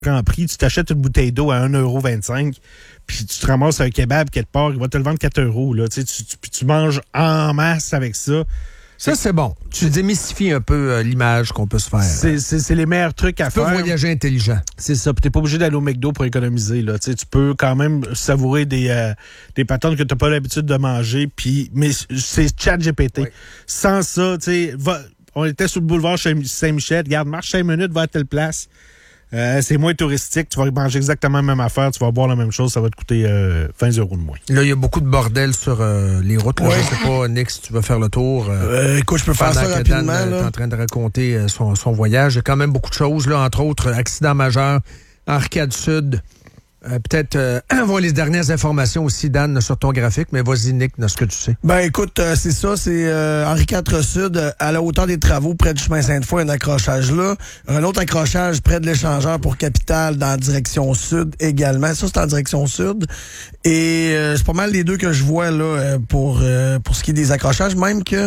en prix, tu t'achètes une bouteille d'eau à 1,25 €, puis tu te ramasses un kebab quelque part, il va te le vendre 4 €. Là. Tu manges en masse avec ça. Ça, c'est bon. Tu démystifies un peu l'image qu'on peut se faire. C'est les meilleurs trucs à faire. Tu peux voyager intelligent. C'est ça. Puis t'es pas obligé d'aller au McDo pour économiser. Là. Tu peux quand même savourer des patentes que t'as pas l'habitude de manger. Mais c'est ChatGPT. Oui. Sans ça, on était sur le boulevard Saint-Michel. Regarde, marche 5 minutes, va à telle place. C'est moins touristique. Tu vas manger exactement la même affaire. Tu vas boire la même chose. Ça va te coûter 20 € de moins. Là, il y a beaucoup de bordel sur les routes. Là. Je sais pas, Nick, si tu veux faire le tour. Écoute, je peux faire ça rapidement. Dan est en train de raconter son voyage. Il y a quand même beaucoup de choses. Là, entre autres, accident majeur en Arcade-Sud. Peut-être avoir les dernières informations aussi, Dan, sur ton graphique, mais vas-y, Nick, dans ce que tu sais. Ben écoute, c'est ça, c'est Henri IV Sud, à la hauteur des travaux, près du chemin Sainte-Foy, un accrochage là. Un autre accrochage près de l'échangeur pour Capitale, dans la direction sud également. Ça, c'est en direction sud. Et c'est pas mal les deux que je vois là pour ce qui est des accrochages, même que...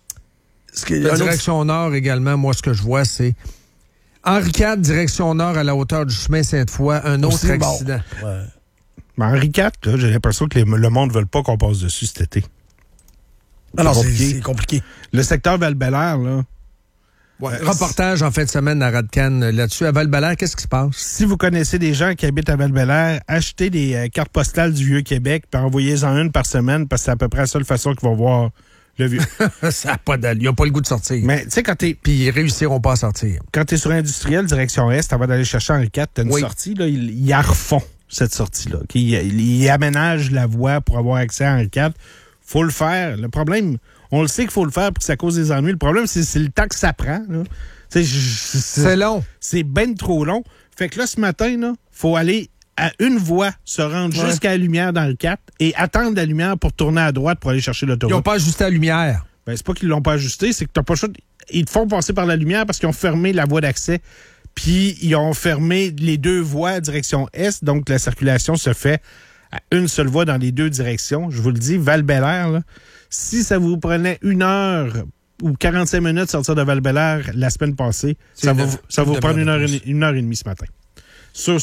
La direction nord également, moi, ce que je vois, c'est... Henri IV, direction nord, à la hauteur du chemin Sainte-Foy, un autre accident. Bon. Ouais. Mais Henri IV, là, j'ai l'impression que le monde ne veut pas qu'on passe dessus cet été. Alors, c'est compliqué. Le secteur Val-Bélair, là. Ouais, reportage en fin de semaine à Radcan là-dessus. À Val-Bélair, qu'est-ce qui se passe? Si vous connaissez des gens qui habitent à Val-Bélair, achetez des cartes postales du Vieux-Québec puis envoyez-en une par semaine parce que c'est à peu près la seule façon qu'ils vont voir le vieux. Ça n'a pas d'allure. Ils n'ont pas le goût de sortir. Mais tu sais, quand t'es. Puis ils réussiront pas à sortir. Quand t'es sur Industriel, direction Est, avant d'aller chercher Henri IV, t'as une sortie, là, ils la refont, cette sortie-là. Ils aménagent la voie pour avoir accès à Henri IV. Faut le faire. Le problème, on le sait qu'il faut le faire pour que ça cause des ennuis. Le problème, c'est le temps que ça prend. Là. C'est long. C'est ben trop long. Fait que là, ce matin, là, faut aller à une voie, se rendre jusqu'à la lumière dans le 4 et attendre la lumière pour tourner à droite pour aller chercher l'autoroute. Ils n'ont pas ajusté la lumière. Ben, c'est pas qu'ils l'ont pas ajusté, c'est que t'as pas le choix. Ils te font passer par la lumière parce qu'ils ont fermé la voie d'accès. Puis ils ont fermé les deux voies direction Est, donc la circulation se fait à une seule voie dans les deux directions. Je vous le dis, Val-Bélair, là, si ça vous prenait 1 heure ou 45 minutes de sortir de Val-Bélair la semaine passée, ça va vous prendre 1h30 ce matin. Sûr,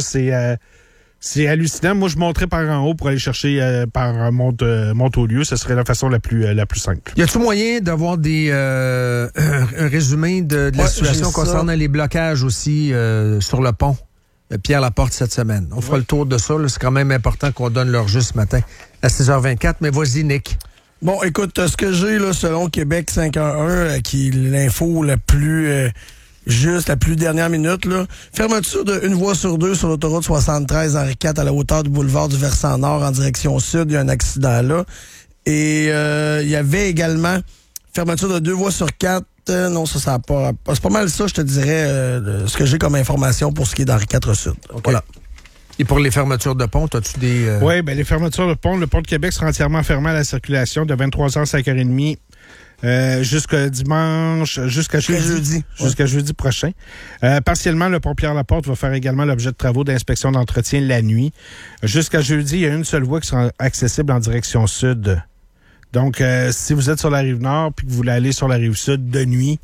c'est hallucinant. Moi, je monterais par en haut pour aller chercher par Montaulieu. Ce serait la façon la plus simple. Y a-t-il moyen d'avoir un résumé de la situation concernant les blocages aussi sur le pont Pierre Laporte cette semaine? On fera le tour de ça. Là. C'est quand même important qu'on donne l'heure juste ce matin à 6h24. Mais vas-y, Nick. Bon, écoute, ce que j'ai là, selon Québec 511, qui est l'info la plus... juste la plus dernière minute, là. Fermeture de 1 voie sur 2 sur l'autoroute 73 Henri IV à la hauteur du boulevard du Versant Nord en direction sud. Il y a un accident là. Et il y avait également fermeture de 2 voies sur 4. Non, ça n'a pas... C'est pas mal ça, je te dirais, ce que j'ai comme information pour ce qui est d'Henri IV Sud. Okay. Voilà. Et pour les fermetures de pont, as-tu des... Oui, bien, les fermetures de pont, le pont de Québec sera entièrement fermé à la circulation de 23h à 5h30. Jusqu'à dimanche, jusqu'à jeudi. Jusqu'à jeudi prochain. Partiellement, le pont Pierre-Laporte va faire également l'objet de travaux d'inspection d'entretien la nuit. Jusqu'à jeudi, il y a une seule voie qui sera accessible en direction sud. Donc, si vous êtes sur la rive nord puis que vous voulez aller sur la rive sud de nuit,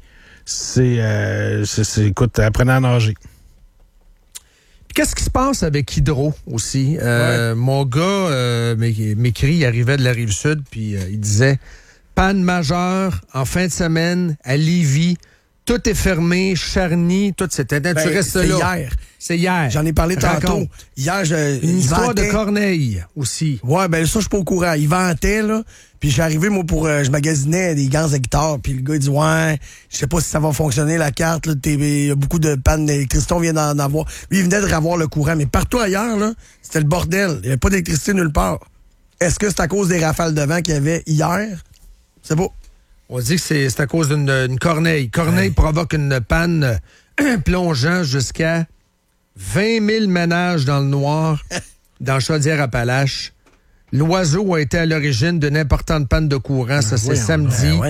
écoute, apprenez à nager. Qu'est-ce qui se passe avec Hydro aussi? Mon gars m'écrit, il arrivait de la rive sud puis il disait... Panne majeure en fin de semaine à Lévis. Tout est fermé, Charny, tout c'était. Tu restes là. Hier. C'est hier. J'en ai parlé tantôt. Hier, une histoire de Corneille aussi. Ouais, ben ça, je suis pas au courant. Il ventait, là. Puis j'ai arrivé, moi, je magasinais des gants de guitare. Puis le gars, il dit, ouais, je sais pas si ça va fonctionner, la carte. Il y a beaucoup de pannes d'électricité, on vient d'en avoir. Lui, il venait de revoir le courant. Mais partout ailleurs, là, c'était le bordel. Il n'y avait pas d'électricité nulle part. Est-ce que c'est à cause des rafales de vent qu'il y avait hier? C'est beau. On dit que c'est à cause d'une corneille. Corneille provoque une panne plongeant jusqu'à 20 000 ménages dans le noir dans Chaudière-Appalaches. L'oiseau a été à l'origine d'une importante panne de courant. Ça, c'est samedi.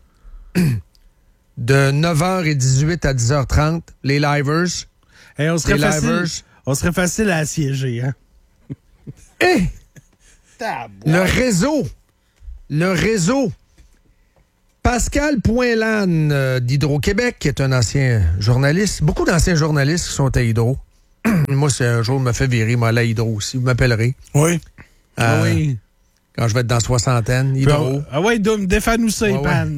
De 9h18 à 10h30. Les livers. Hey, on serait facile à assiéger, hein? Le réseau. Pascal Poinlane d'Hydro-Québec, qui est un ancien journaliste. Beaucoup d'anciens journalistes qui sont à Hydro. Moi, c'est un jour, je me fais virer, moi, à Hydro aussi. Vous m'appellerez. Oui. Oui. Quand je vais être dans soixantaine, Hydro. Ah ouais, Dom, défends-nous ça, Ouais, Pan.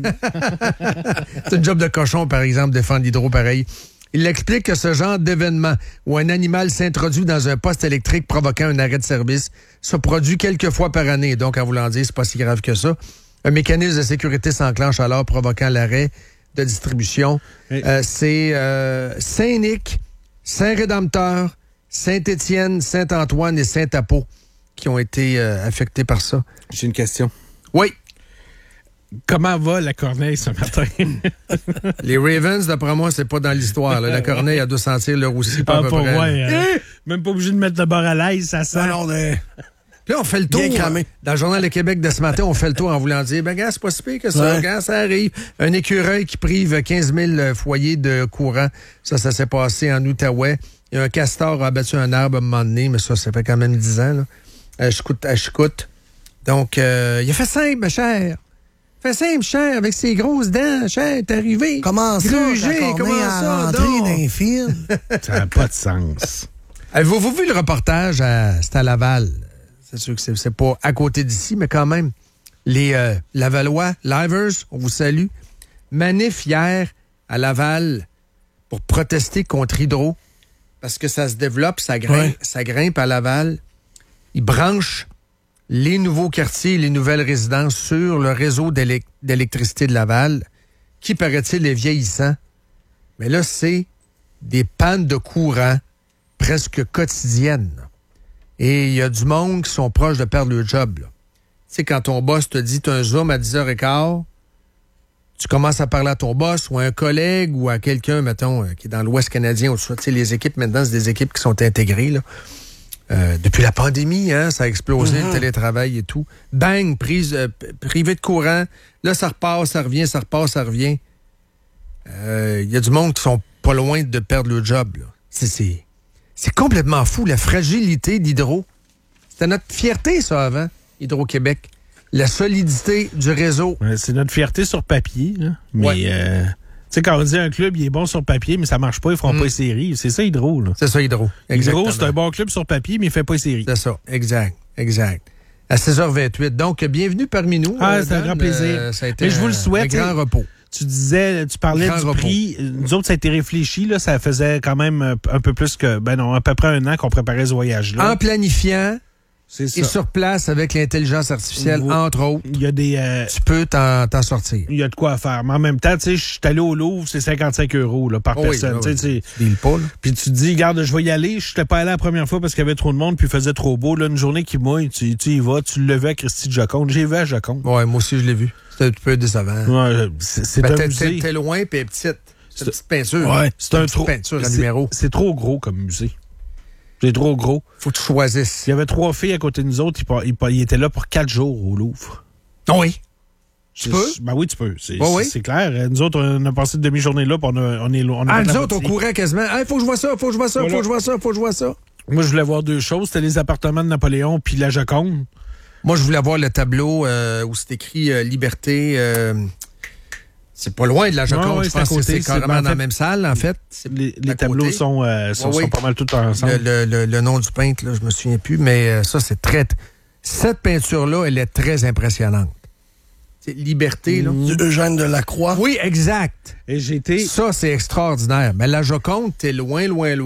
C'est une job de cochon, par exemple, défendre l'hydro pareil. Il explique que ce genre d'événement où un animal s'introduit dans un poste électrique provoquant un arrêt de service se produit quelques fois par année. Donc, en voulant dire, c'est pas si grave que ça. Un mécanisme de sécurité s'enclenche alors, provoquant l'arrêt de distribution. Oui. C'est Saint-Nic, Saint-Rédempteur, Saint-Étienne, Saint-Antoine et Saint-Apo qui ont été affectés par ça. J'ai une question. Oui. Comment va la Corneille ce matin? Les Ravens, d'après moi, c'est pas dans l'histoire. Là. La Corneille, elle doit sentir le roussi pas à peu pour près. moi, là. même pas obligé de mettre le bord à l'aise, ça sent. Non, Puis là, on fait le tour. Bien cramé. Dans le Journal de Québec de ce matin, on fait le tour en voulant dire, ben, gars, c'est pas si pire que ça. Ouais. Gars, ça arrive. Un écureuil qui prive 15 000 foyers de courant. Ça s'est passé en Outaouais. Il y a un castor a abattu un arbre à un moment donné, mais ça fait quand même 10 ans, là. À Chicoute. Donc, il a fait simple, ma chère. Fait simple, cher, avec ses grosses dents, cher, t'es arrivé. Comment ça? Grugé, la comment Corneille ça, a rentré donc? dans un film? Ça n'a pas de sens. Avez-vous vu le reportage c'était à Laval? C'est sûr que c'est pas à côté d'ici, mais quand même. Les Lavallois, Livers, on vous salue. Manif hier à Laval pour protester contre Hydro parce que ça se développe, ça grimpe à Laval. Ils branchent les nouveaux quartiers, les nouvelles résidences sur le réseau d'électricité de Laval, qui, paraît-il, est vieillissant. Mais là, c'est des pannes de courant presque quotidiennes. Et il y a du monde qui sont proches de perdre leur job. Tu sais, quand ton boss te dit tu as un Zoom à 10h15, tu commences à parler à ton boss ou à un collègue ou à quelqu'un, mettons, qui est dans l'Ouest canadien ou tout ça. Tu sais, les équipes, maintenant, c'est des équipes qui sont intégrées, là. Depuis la pandémie, hein, ça a explosé, le télétravail et tout. Bang, privé de courant. Là, ça repart, ça revient, ça repart, ça revient. Il y a du monde qui sont pas loin de perdre leur job. Là. C'est complètement fou, la fragilité d'Hydro. C'était notre fierté, ça, avant, Hydro-Québec. La solidité du réseau. C'est notre fierté sur papier. Là. Mais, Ouais. tu sais, quand on dit un club, il est bon sur papier, mais ça marche pas, ils feront pas les séries. C'est ça, Hydro. Là. C'est ça, Hydro. Hydro, c'est un bon club sur papier, mais il fait pas les séries. C'est ça, exact. À 16h28. Donc, bienvenue parmi nous. C'est un grand plaisir. Ça a été mais je vous le souhaite. Un grand repos. Tu parlais du prix. Nous autres, ça a été réfléchi. Là, ça faisait quand même un peu plus que, à peu près un an qu'on préparait ce voyage-là. En planifiant C'est ça. et sur place avec l'intelligence artificielle, entre autres, il y a des... tu peux t'en sortir. Il y a de quoi à faire. Mais en même temps, tu sais, je suis allé au Louvre, c'est 55 € là, par personne. Oui. Tu Dis-le pas, là. Puis tu te dis, regarde, je vais y aller. Je n'étais pas allé la première fois parce qu'il y avait trop de monde, puis il faisait trop beau. Là, une journée qui mouille, tu y vas, tu le levais à Christy de Joconde. J'ai vu à Joconde. Ouais, moi aussi, je l'ai vu. C'était un peu décevant. Ouais, c'est un musée. T'es loin, puis elle est petite. C'est une petite peinture. Ouais, c'est un petite peinture à numéro. C'est trop gros comme musée. C'est trop gros. Faut que tu choisisses. Il y avait 3 filles à côté de nous autres. Ils étaient là pour 4 jours au Louvre. Oui. Tu peux? Ben oui, tu peux. oui. C'est clair. Nous autres, on a passé une demi-journée là, puis on est loin. Nous autres, on courait quasiment. Hey, faut que je vois ça, faut que je vois ça, Voilà. faut que je vois ça, faut que je vois ça. Moi, je voulais voir 2 choses. C'était les appartements de Napoléon puis la Joconde. Moi, je voulais voir le tableau où c'est écrit Liberté. C'est pas loin de la Joconde. Ouais, je c'est à pense que côté. c'est carrément En dans la fait, même salle, en fait. Les à tableaux côté. sont pas mal tous ensemble. Le nom du peintre, là, je me souviens plus, mais ça, c'est très... Cette peinture-là, elle est très impressionnante. C'est Liberté, là. Du Eugène de Lacroix. Oui, exact. Et j'ai été... Ça, c'est extraordinaire. Mais la Joconde, t'es loin.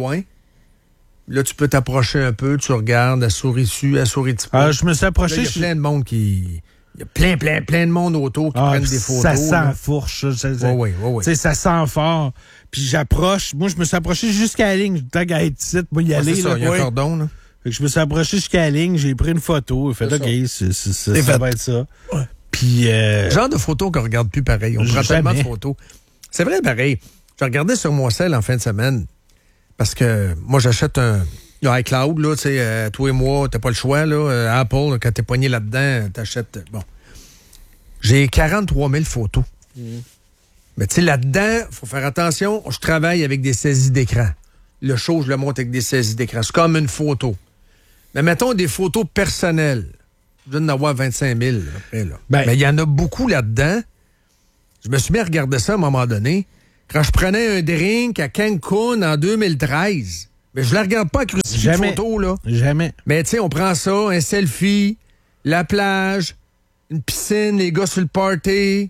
Là, tu peux t'approcher un peu, tu regardes, elle sourit dessus, elle sourit dessus. je me suis approché... Il y a plein de monde qui... Il y a plein de monde autour qui prennent des photos. Ça sent là. fourche. Oui. Tu sais, ça sent fort. Puis j'approche. Moi, je me suis approché jusqu'à la ligne. Tant qu'à être ici, moi, y aller. C'est ça, là. il y a un cordon, là. Fait que je me suis approché jusqu'à la ligne. J'ai pris une photo. J'ai fait, OK, ça va être ça. Ouais. Puis... Genre de photos qu'on regarde plus pareil. On prend tellement de photos. C'est vrai, pareil. Je regardais sur mon cell en fin de semaine parce que moi, j'achète un iCloud, là, tu sais, toi et moi, t'as pas le choix, là. Apple, là, quand t'es poigné là-dedans, t'achètes... Bon. J'ai 43 000 photos. Mais tu sais, là-dedans, faut faire attention. Je travaille avec des saisies d'écran. Le show, je le monte avec des saisies d'écran. C'est comme une photo. Mais mettons des photos personnelles. Je viens d'en avoir 25 000 après, là. Mais il y en a beaucoup là-dedans. Je me suis mis à regarder ça à un moment donné. Quand je prenais un drink à Cancun en 2013, Mais je la regarde pas crucifier de photos, là. Jamais. Mais tu sais, on prend ça, un selfie, la plage, une piscine, les gars sur le party,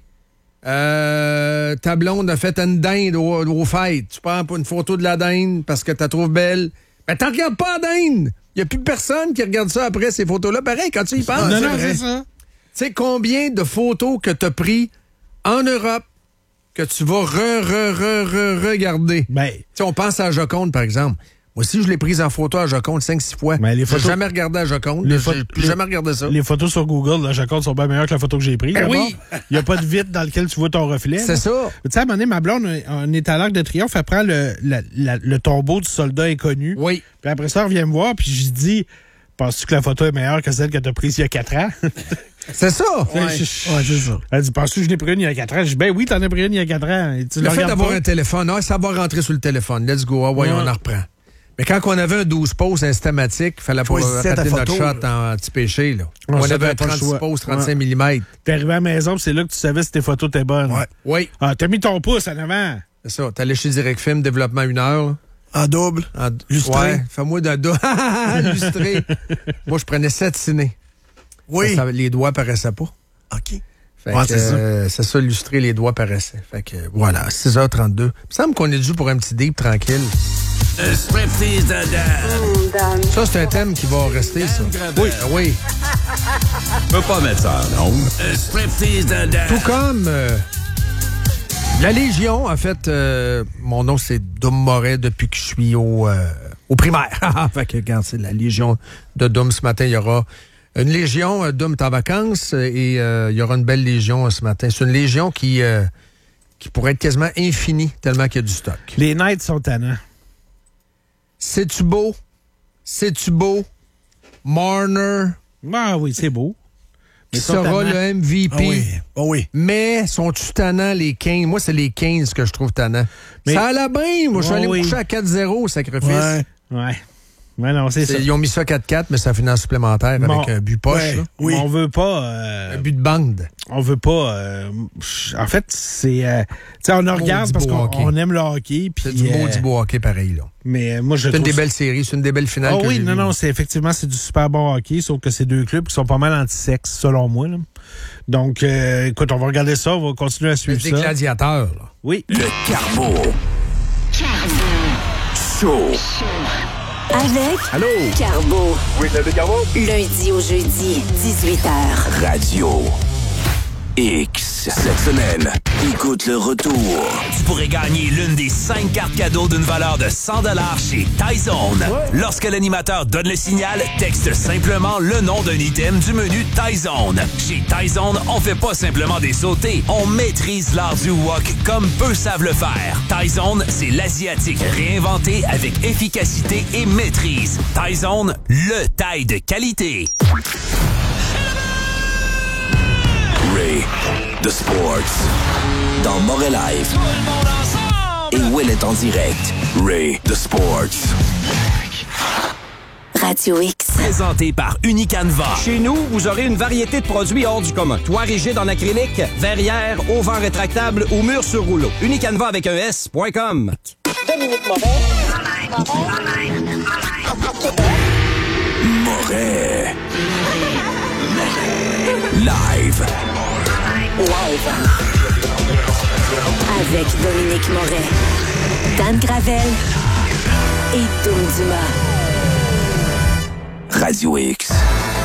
ta blonde a fait une dinde au fêtes. Tu prends pas une photo de la dinde parce que tu la trouves belle. Ben, t'en regardes pas la dinde! Il n'y a plus personne qui regarde ça après, ces photos-là. Pareil, quand tu y penses. Non, c'est ça. Tu sais, combien de photos que tu as pris en Europe que tu vas regarder? Ben, Tu sais, on pense à Joconde, par exemple. Moi aussi, je l'ai prise en photo à Joconde 5-6 fois. Mais les J'ai photos- jamais regardé à Joconde. J'ai plus jamais regardé ça. les photos sur Google, là, Jacob, sont bien meilleures que la photo que j'ai prise. Ben d'abord. oui. Il n'y a pas de vitre dans lequel tu vois ton reflet. C'est là. ça. Tu sais, à un moment donné, ma blonde, on est à l'Arc de Triomphe, elle prend le tombeau du soldat inconnu. Oui. Puis après ça, elle revient me voir, puis je dis, penses-tu que la photo est meilleure que celle que tu as prise il y a 4 ans? C'est ça. Ouais, c'est ça. Elle dit, penses-tu que je n'ai pris une il y a 4 ans? Je dis, ben oui, t'en as pris une il y a 4 ans. Et tu Le le fait regardes d'avoir pas. un téléphone, ça va rentrer sur le téléphone. Let's go. Ah, ouais, Ouais. on en reprend. Mais quand on avait un 12 pouces systématique, il fallait pas Choisissais ta rater notre photo, shot en petit péché. Là. Ouais, On ça, avait un t'avais pas le 36 choix. pouces, 35 Ouais. mm. T'es arrivé à la maison, puis c'est là que tu savais si tes photos étaient bonnes. Ouais. Oui, Ah, t'as mis ton pouce en avant. c'est ça. T'es allé chez Direct Film, développement 1 heure. Là. En double. Lustré. Ouais, fais-moi de lustré. Moi, je prenais 7 ciné. Oui. Les doigts paraissaient pas. OK. Fait Ouais, que, c'est ça. c'est ça, illustré, les doigts paraissaient. Fait que voilà, 6h32. Il me semble qu'on est dû pour un petit deep tranquille. Striptease de Dan. Ça, c'est un thème qui va rester, ça. Oui, oui. Peux pas mettre ça, non? Striptease de Dan. Tout comme la Légion, en fait, mon nom, c'est Dom Moret depuis que je suis au primaire. Fait que, regarde, c'est la Légion de Dom. Ce matin, il y aura une Légion. Dom est en vacances et il y aura une belle Légion ce matin. C'est une Légion qui pourrait être quasiment infinie tellement qu'il y a du stock. Les Knights sont tannants. C'est-tu beau? C'est-tu beau? Marner Ah oui, c'est beau. qui ils sont sera tannants. le MVP. Ah oui. Ah oui. Mais sont-tu tannants, les 15? Moi, c'est les 15 que je trouve tannants. Mais- Ça allait bien. Moi, je suis allé me oui. coucher à 4-0 au sacrifice. Ouais. Ouais. Ouais, non, c'est ça. Ils ont mis ça 4-4, mais ça finit en supplémentaire Bon. avec un but poche. Ouais. là. Oui. On veut pas. Un but de bande. On veut pas. En fait, c'est. Tu sais, on en regarde Maudit parce beau qu'on hockey. on aime le hockey. puis, C'est du maudit beau hockey pareil. Là. Mais moi, je C'est une trouve. des belles séries, c'est une des belles finales. Ah que oui, j'ai non, vues. non, c'est effectivement, c'est du super bon hockey, sauf que c'est deux clubs qui sont pas mal anti-sexe, selon moi. Là. Donc, écoute, on va regarder ça, on va continuer à C'est suivre des ça. gladiateurs. Là. Oui. Le Carbo. Show. Avec Allô? Carbo. Oui, le Carbo. Lundi au jeudi, 18h. Radio X. Cette semaine, écoute le retour. Tu pourrais gagner l'une des 5 cartes cadeaux d'une valeur de 100 chez Tyzone. Lorsque l'animateur donne le signal, texte simplement le nom d'un item du menu Tyzone. Chez Tyzone, on fait pas simplement des sautés, on maîtrise l'art du wok comme peu savent le faire. Tyzone, c'est l'asiatique réinventé avec efficacité et maîtrise. Tyzone, le taille de qualité. Ray, The Sports, dans Moret Live. Et Will est en direct. Ray, The Sports. Radio X. Présenté par Unicanva. Chez nous, vous aurez une variété de produits hors du commun. Toit rigide en acrylique, verrière, auvent rétractable ou mur sur rouleau. Unicanva avec un S.com. Moret. Live. Avec Dominique Moret, Dan Gravel et Dom Dumas. Radio X.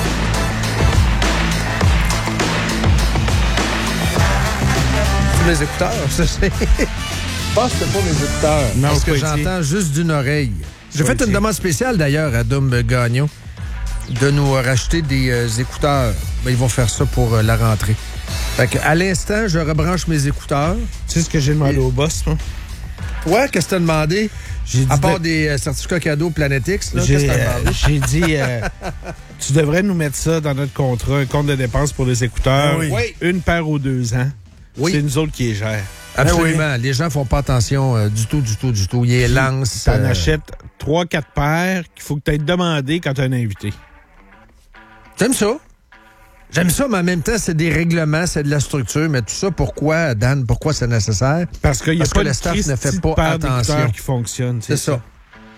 C'est mes écouteurs, ça c'est. Je pense que c'est pas mes écouteurs. Non, parce que c'est pas été. j'entends juste d'une oreille. J'ai fait été. une demande spéciale d'ailleurs à Dom Gagnon de nous racheter des écouteurs. Ben, ils vont faire ça pour la rentrée. Fait que, à l'instant, je rebranche mes écouteurs. Tu sais ce que j'ai demandé au boss, moi? Ouais, qu'est-ce que t'as demandé? J'ai dit À part de- des certificats cadeaux Planet X, là, qu'est-ce J'ai que t'as demandé? j'ai dit, tu devrais nous mettre ça dans notre contrat, un compte de dépenses pour les écouteurs. Ah oui. Oui. Une paire aux 2 ans. Oui. C'est nous autres qui les gèrent. Absolument. Les gens font pas attention du tout. Ils les lancent. T'en achètes 3-4 paires qu'il faut que tu aies demandé quand tu as un invité. J'aime ça. J'aime ça, mais en même temps, c'est des règlements, c'est de la structure. Mais tout ça, pourquoi, Dan, pourquoi c'est nécessaire? Parce qu'il n'y a Parce pas que le de staff ne fait Christie pas de paire attention. d'écouteurs qui fonctionne. C'est ça.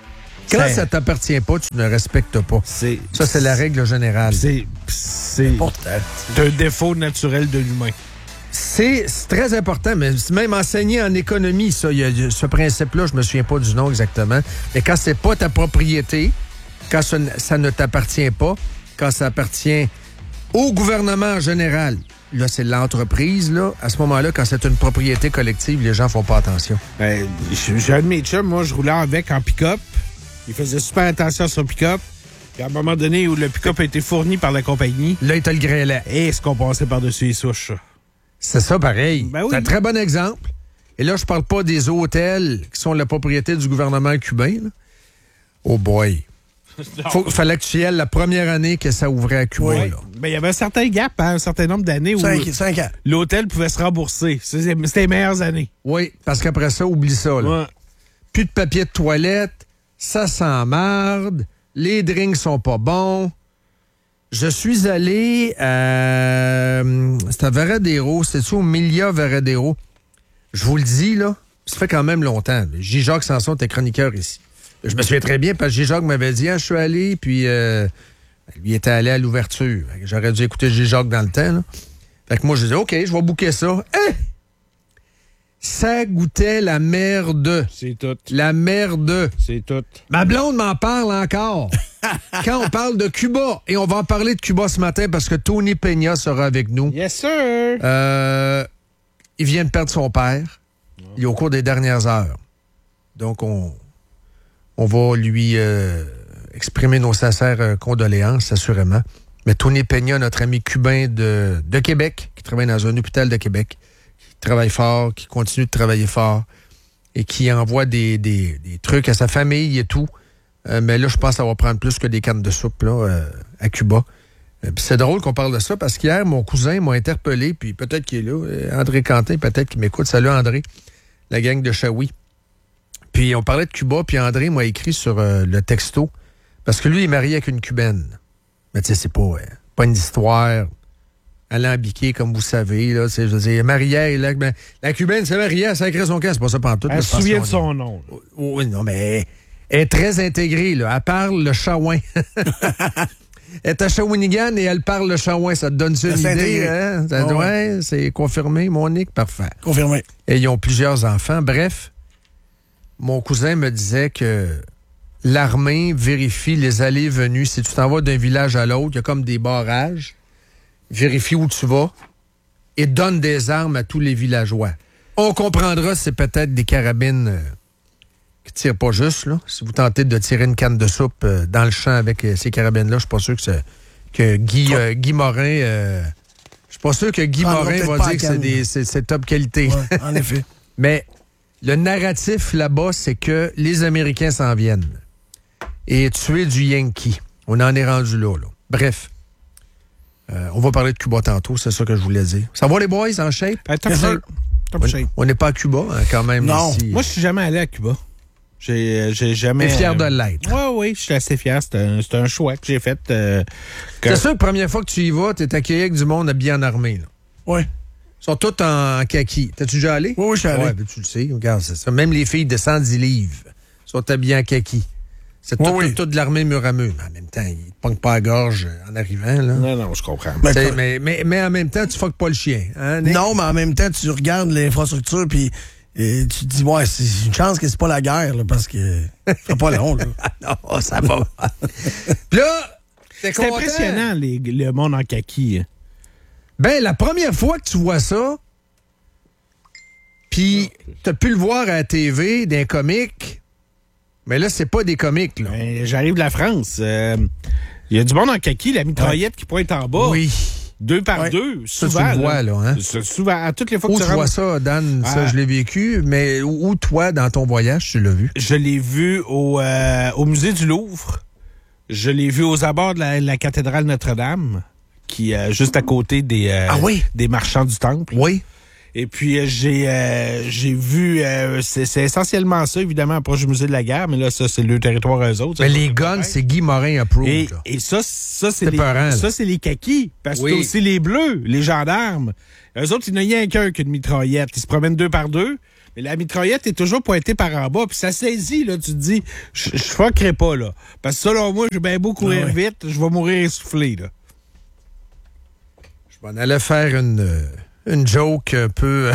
Quand ça t'appartient pas, tu ne respectes pas. Ça, c'est la règle générale. C'est un défaut naturel de l'humain. C'est très important, mais c'est même enseigné en économie, ça. Il y a ce principe-là, je me souviens pas du nom exactement. Mais quand c'est pas ta propriété, quand ça ne t'appartient pas, quand ça appartient au gouvernement en général, là, c'est l'entreprise, là. À ce moment-là, quand c'est une propriété collective, les gens font pas attention. J'ai un de mes chums, moi, je roulais avec en pick-up. Il faisait super attention à son pick-up. Puis à un moment donné où le pick-up a été fourni par la compagnie, là, il te le grêlait. Et ce qu'on passait par-dessus les souches, ça. C'est ça, pareil. Ben oui. C'est un très bon exemple. Et là, je parle pas des hôtels qui sont la propriété du gouvernement cubain, là. Oh boy. Fallait que tu y ailles la première année que ça ouvrait à Cuba. Oui. Là. Ben, il y avait un certain gap, hein, un certain nombre d'années où 5 ans. L'hôtel pouvait se rembourser. C'était les meilleures années. Oui, parce qu'après ça, oublie ça. Là. Ouais. Plus de papier de toilette, ça sent marde, les drinks sont pas bons. Je suis allé à... C'était à Varadero, c'était-tu au Milia Varadero? Je vous le dis, là, ça fait quand même longtemps. J-Jacques Sanson était chroniqueur ici. Je me souviens très bien parce que J-Jacques m'avait dit, je suis allé, puis lui était allé à l'ouverture. J'aurais dû écouter J-Jacques dans le temps. Là. Fait que moi, je dis, OK, je vais booker ça. Ça goûtait la merde. C'est tout. La merde. C'est tout. Ma blonde m'en parle encore. Quand on parle de Cuba, et on va en parler de Cuba ce matin parce que Tony Peña sera avec nous. Yes, sir! Il vient de perdre son père. Il est au cours des dernières heures. Donc, on va lui exprimer nos sincères condoléances, assurément. Mais Tony Peña, notre ami cubain de Québec, qui travaille dans un hôpital de Québec, qui travaille fort, qui continue de travailler fort et qui envoie des trucs à sa famille et tout. Mais là, je pense que ça va prendre plus que des cannes de soupe là, à Cuba. Puis c'est drôle qu'on parle de ça parce qu'hier, mon cousin m'a interpellé, puis peut-être qu'il est là, André Quentin, peut-être qu'il m'écoute. Salut André, la gang de Shawi. Puis on parlait de Cuba, puis André m'a écrit sur le texto, parce que lui, il est marié avec une Cubaine. Mais tu sais, c'est pas une histoire alambiquée, comme vous savez. Là, je veux dire, mariée, là, ben, la Cubaine s'est mariée, elle sacré son camp, c'est pas ça pantoute. Elle se souvient de son nom. Oui, non, mais elle est très intégrée, là. Elle parle le chawin. Elle est à Shawinigan et elle parle le chawin. Ça te donne une idée, hein? Ouais, c'est confirmé, Monique, parfait. Confirmé. Et ils ont plusieurs enfants. Bref, mon cousin me disait que l'armée vérifie les allées et venues. Si tu t'en vas d'un village à l'autre, il y a comme des barrages. Vérifie où tu vas et donne des armes à tous les villageois. On comprendra si c'est peut-être des carabines qui tirent pas juste. Là. Si vous tentez de tirer une canne de soupe dans le champ avec ces carabines-là, je suis pas sûr que Guy Morin... je suis pas sûr que Guy Morin va dire que c'est top qualité. Ouais, en effet. Mais le narratif là-bas, c'est que les Américains s'en viennent et tuer du Yankee. On en est rendu là. Bref. On va parler de Cuba tantôt, c'est ça que je voulais dire. Ça va les boys, en shape? Top shape. On n'est pas à Cuba, hein, quand même. Non. Ici. Moi, je suis jamais allé à Cuba. J'ai jamais... T'es fier de l'être. Oui, je suis assez fier. C'est un choix que j'ai fait. C'est sûr que la première fois que tu y vas, t'es accueilli avec du monde habillé en armée. Oui. Ils sont tous en kaki. T'es-tu déjà allé? Oui, je suis allé. Ouais, ben, tu le sais. Regarde, c'est ça. Même les filles de 110 livres sont habillées en kaki. C'est tout de l'armée mur à mur. Mais en même temps, ils ne pognent pas la gorge en arrivant. Là. Non, je comprends. Mais en même temps, tu fuck pas le chien. Hein, non, mais en même temps, tu regardes l'infrastructure puis tu te dis, ouais, c'est une chance que c'est pas la guerre, là, parce que c'est pas long. Là. Non, ça va. Puis là, c'est impressionnant, le monde en kaki. Ben, la première fois que tu vois ça, puis t'as pu le voir à la TV, d'un comique. Mais là, c'est pas des comiques, là. Ben, j'arrive de la France. Il y a du monde en kaki, la mitraillette qui pointe en bas. Oui. 2 par 2, souvent. Ça, tu le vois, là, hein? Souvent, à toutes les fois que tu vois ça, Dan? Ça, je l'ai vécu. Mais où, toi, dans ton voyage, tu l'as vu? Je l'ai vu au musée du Louvre. Je l'ai vu aux abords de la cathédrale Notre-Dame, qui est juste à côté des marchands du Temple. Oui. Et puis, j'ai vu... c'est essentiellement ça, évidemment, proche du musée de la guerre, mais là, ça, c'est le territoire eux autres. Mais les guns, c'est Guy Morin approved. Et ça, c'est peurant, ça, c'est les kakis. Parce que t'as aussi les bleus, les gendarmes. Eux autres, il n'y a rien qu'un qui a une mitraillette. Ils se promènent 2 par 2. Mais la mitraillette est toujours pointée par en bas, puis ça saisit, là. Tu te dis, je fuckerai pas, là. Parce que selon moi, j'ai bien beau courir vite, je vais mourir essoufflé, là. Je m'en allais faire une joke un peu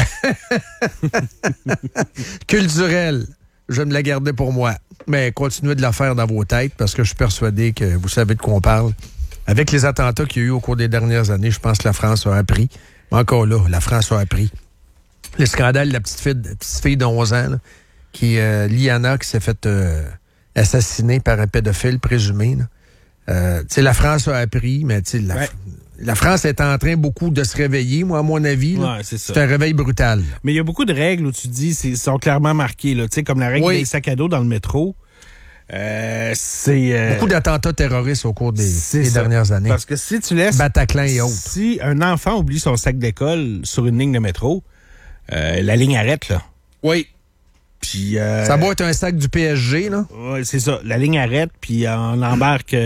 culturelle. Je me la gardais pour moi. Mais continuez de la faire dans vos têtes parce que je suis persuadé que vous savez de quoi on parle. Avec les attentats qu'il y a eu au cours des dernières années, je pense que la France a appris. Encore là, la France a appris. Le scandale de la petite fille de 11 ans, là, qui Liana, qui s'est fait assassiner par un pédophile présumé. La France a appris, mais la France est en train beaucoup de se réveiller, moi, à mon avis. Là. Ouais, c'est un réveil brutal. Mais il y a beaucoup de règles où tu dis, sont clairement marquées, là. Tu sais, comme la règle des sacs à dos dans le métro. Beaucoup d'attentats terroristes au cours des dernières années. Parce que si tu laisses... Bataclan et autres. Si un enfant oublie son sac d'école sur une ligne de métro, la ligne arrête, là. Oui. Puis... ça doit être un sac du PSG, là. Oui, c'est ça. La ligne arrête, puis on embarque...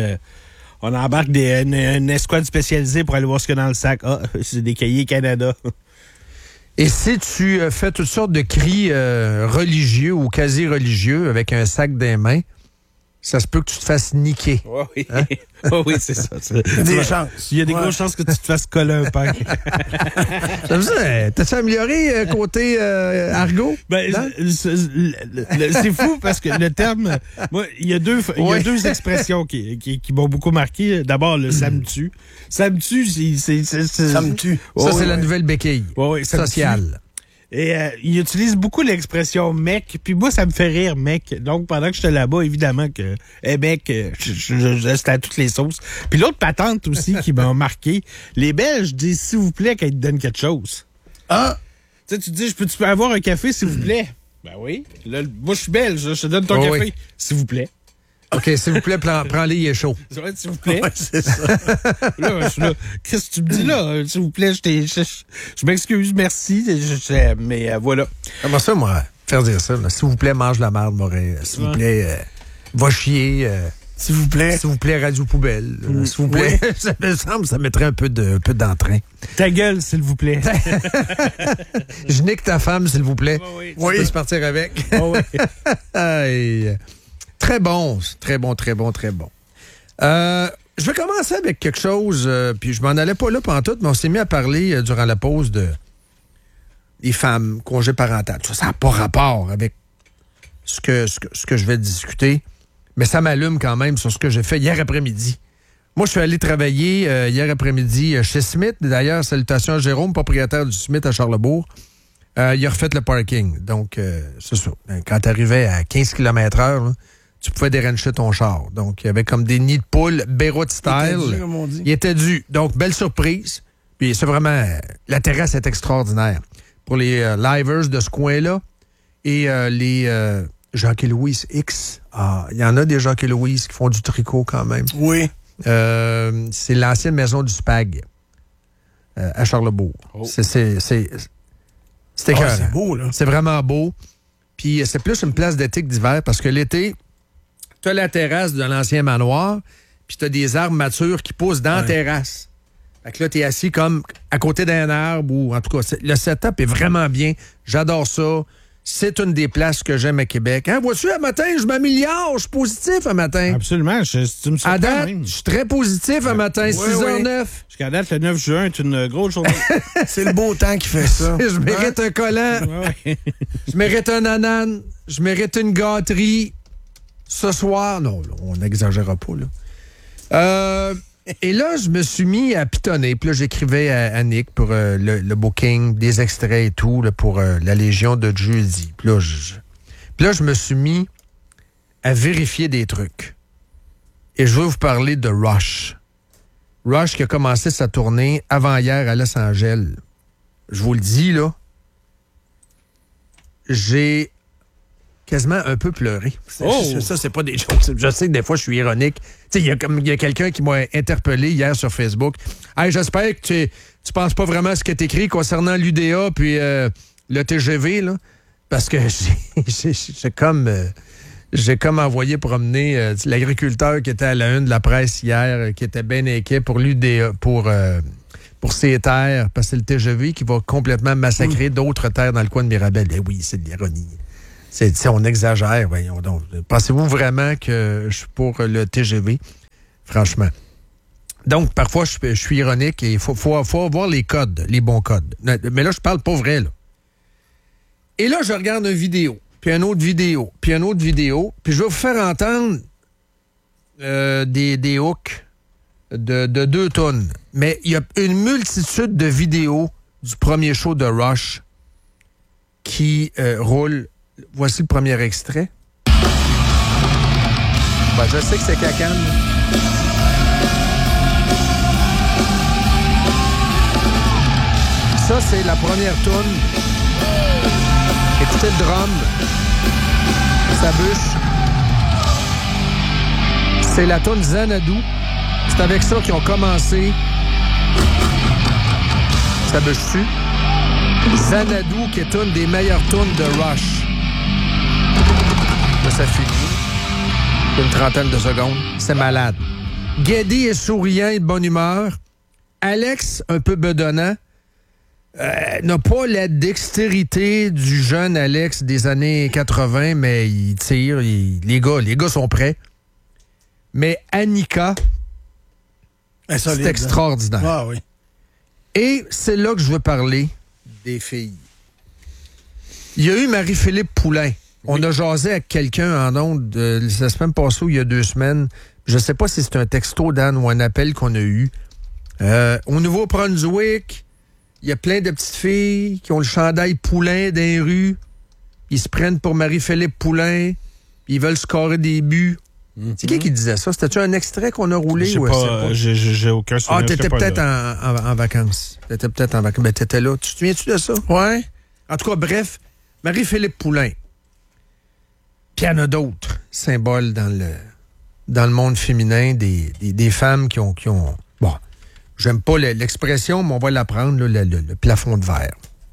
une escouade spécialisée pour aller voir ce qu'il y a dans le sac. Ah, c'est des cahiers Canada. Et si tu fais toutes sortes de cris religieux ou quasi-religieux avec un sac des mains, ça se peut que tu te fasses niquer. Oui, hein? Oui, c'est ça. Des chances. Il y a des grosses chances que tu te fasses coller un pain. T'as-tu amélioré côté argot? Ben, c'est fou parce que le terme... Moi, il y a deux expressions qui m'ont beaucoup marqué. D'abord, le « ça me tue ». Ça me tue, c'est... Ça me tue. Ça, c'est la nouvelle béquille sociale. Et il utilise beaucoup l'expression mec, puis moi, ça me fait rire, mec. Donc, pendant que j'étais là-bas, évidemment que, mec, c'était à toutes les sauces. Puis l'autre patente aussi qui m'a marqué, les Belges disent s'il vous plaît quand ils te donnent quelque chose. Ah! Tu sais, tu dis, tu peux avoir un café, s'il vous plaît? Ben oui. Là, moi, je suis belge, je te donne ton café, oui. S'il vous plaît. OK, s'il vous plaît, prends-les, il est chaud. S'il vous plaît. Ouais, c'est ça. Là, je suis là. Qu'est-ce que tu me dis là? S'il vous plaît, je m'excuse, merci. Mais voilà. Comment ça, moi, faire dire ça? Là? S'il vous plaît, mange la merde, Morin. S'il vous plaît, va chier. S'il vous plaît. S'il vous plaît, radio poubelle. S'il vous plaît. Oui. Ça me semble, ça mettrait un peu d'entrain. Ta gueule, s'il vous plaît. Je nique ta femme, s'il vous plaît. Oui. Tu peux se partir avec. Oui. Très bon. Très bon. Je vais commencer avec quelque chose, puis je m'en allais pas là pantoute, mais on s'est mis à parler durant la pause des femmes, congé parental. Ça n'a pas rapport avec ce que je vais discuter, mais ça m'allume quand même sur ce que j'ai fait hier après-midi. Moi, je suis allé travailler hier après-midi chez Smith. D'ailleurs, salutations à Jérôme, propriétaire du Smith à Charlesbourg. Il a refait le parking. Donc, c'est ça. Quand tu arrivais à 15 km/h, là, tu pouvais dérancher ton char. Donc, il y avait comme des nids de poules, Beyrouth style. Il était dû. Donc, belle surprise. Puis, c'est vraiment... la terrasse est extraordinaire. Pour les livers de ce coin-là et les Jacques et Louise X. Ah, il y en a des Jacques et Louise qui font du tricot quand même. Oui. C'est l'ancienne maison du Spag à Charlesbourg. Oh. C'est écœurant. C'est beau, là. C'est vraiment beau. Puis, c'est plus une place d'été que d'hiver parce que l'été... Tu as la terrasse de l'ancien manoir, puis tu as des arbres matures qui poussent dans la terrasse. Fait que là, tu es assis comme à côté d'un arbre, ou en tout cas, le setup est vraiment bien. J'adore ça. C'est une des places que j'aime à Québec. Hein, vois-tu, un matin, je m'améliore, je suis positif un matin. Absolument, tu me surprends à date, même. Je suis très positif un matin, 6h09. Jusqu'à date, le 9 juin est une grosse journée. C'est le beau temps qui fait ça. Je mérite un collant. Je mérite un ananas. Je mérite une gâterie. Ce soir, non, là, on n'exagérera pas, là. Et là, je me suis mis à pitonner. Puis là, j'écrivais à Nick pour le booking, des extraits et tout, là, pour la Légion de jeudi. Puis là, je me suis mis à vérifier des trucs. Et je veux vous parler de Rush. Rush qui a commencé sa tournée avant-hier à Los Angeles. Je vous le dis, là, j'ai quasiment un peu pleuré. Ça, c'est pas des choses. Je sais que des fois, je suis ironique. Tu sais, il y a quelqu'un qui m'a interpellé hier sur Facebook. Hey, j'espère que tu penses pas vraiment à ce que tu écrit concernant l'UDA puis le TGV, là. Parce que j'ai comme envoyé promener l'agriculteur qui était à la une de la presse hier, qui était bien inquiet pour l'UDA, pour pour ses terres, parce que c'est le TGV qui va complètement massacrer d'autres terres dans le coin de Mirabel. Eh oui, c'est de l'ironie. On exagère, voyons donc. Pensez-vous vraiment que je suis pour le TGV? Franchement. Donc, parfois, je suis ironique et il faut avoir les codes, les bons codes. Mais là, je parle pas vrai, là. Et là, je regarde une vidéo, puis une autre vidéo, puis une autre vidéo, puis je vais vous faire entendre des hooks de 2 tonnes. Mais il y a une multitude de vidéos du premier show de Rush qui roulent. Voici le premier extrait. Ben, je sais que c'est Cacane. Ça, c'est la première toune. Écoutez le drum. Ça bûche. C'est la toune Xanadu. C'est avec ça qu'ils ont commencé. Ça bûche-tu? Xanadu, qui est une des meilleures tunes de Rush. Là, ça finit. Une trentaine de secondes. C'est malade. Geddy est souriant et de bonne humeur. Alex, un peu bedonnant, n'a pas la dextérité du jeune Alex des années 80, mais il tire. Les gars sont prêts. Mais Annika, c'est extraordinaire. Ah, oui. Et c'est là que je veux parler des filles. Il y a eu Marie-Philippe Poulain. On a jasé avec quelqu'un en ondes la semaine passée ou il y a 2 semaines. Je ne sais pas si c'est un texto, Dan, ou un appel qu'on a eu. Au Nouveau-Brunswick, il y a plein de petites filles qui ont le chandail Poulain dans les rues. Ils se prennent pour Marie-Philippe Poulain. Ils veulent scorer des buts. C'est qui disait ça? C'était-tu un extrait qu'on a roulé? Je sais pas. J'ai aucun souvenir. Ah, t'étais peut-être en vacances. T'étais peut-être en vacances. Ben, t'étais là. Tu te souviens-tu de ça? Ouais. En tout cas, bref, Marie-Philippe Poulain. Puis il y en a d'autres symboles dans le monde féminin, des femmes qui ont... Bon, j'aime pas l'expression, mais on va l'apprendre, le plafond de verre.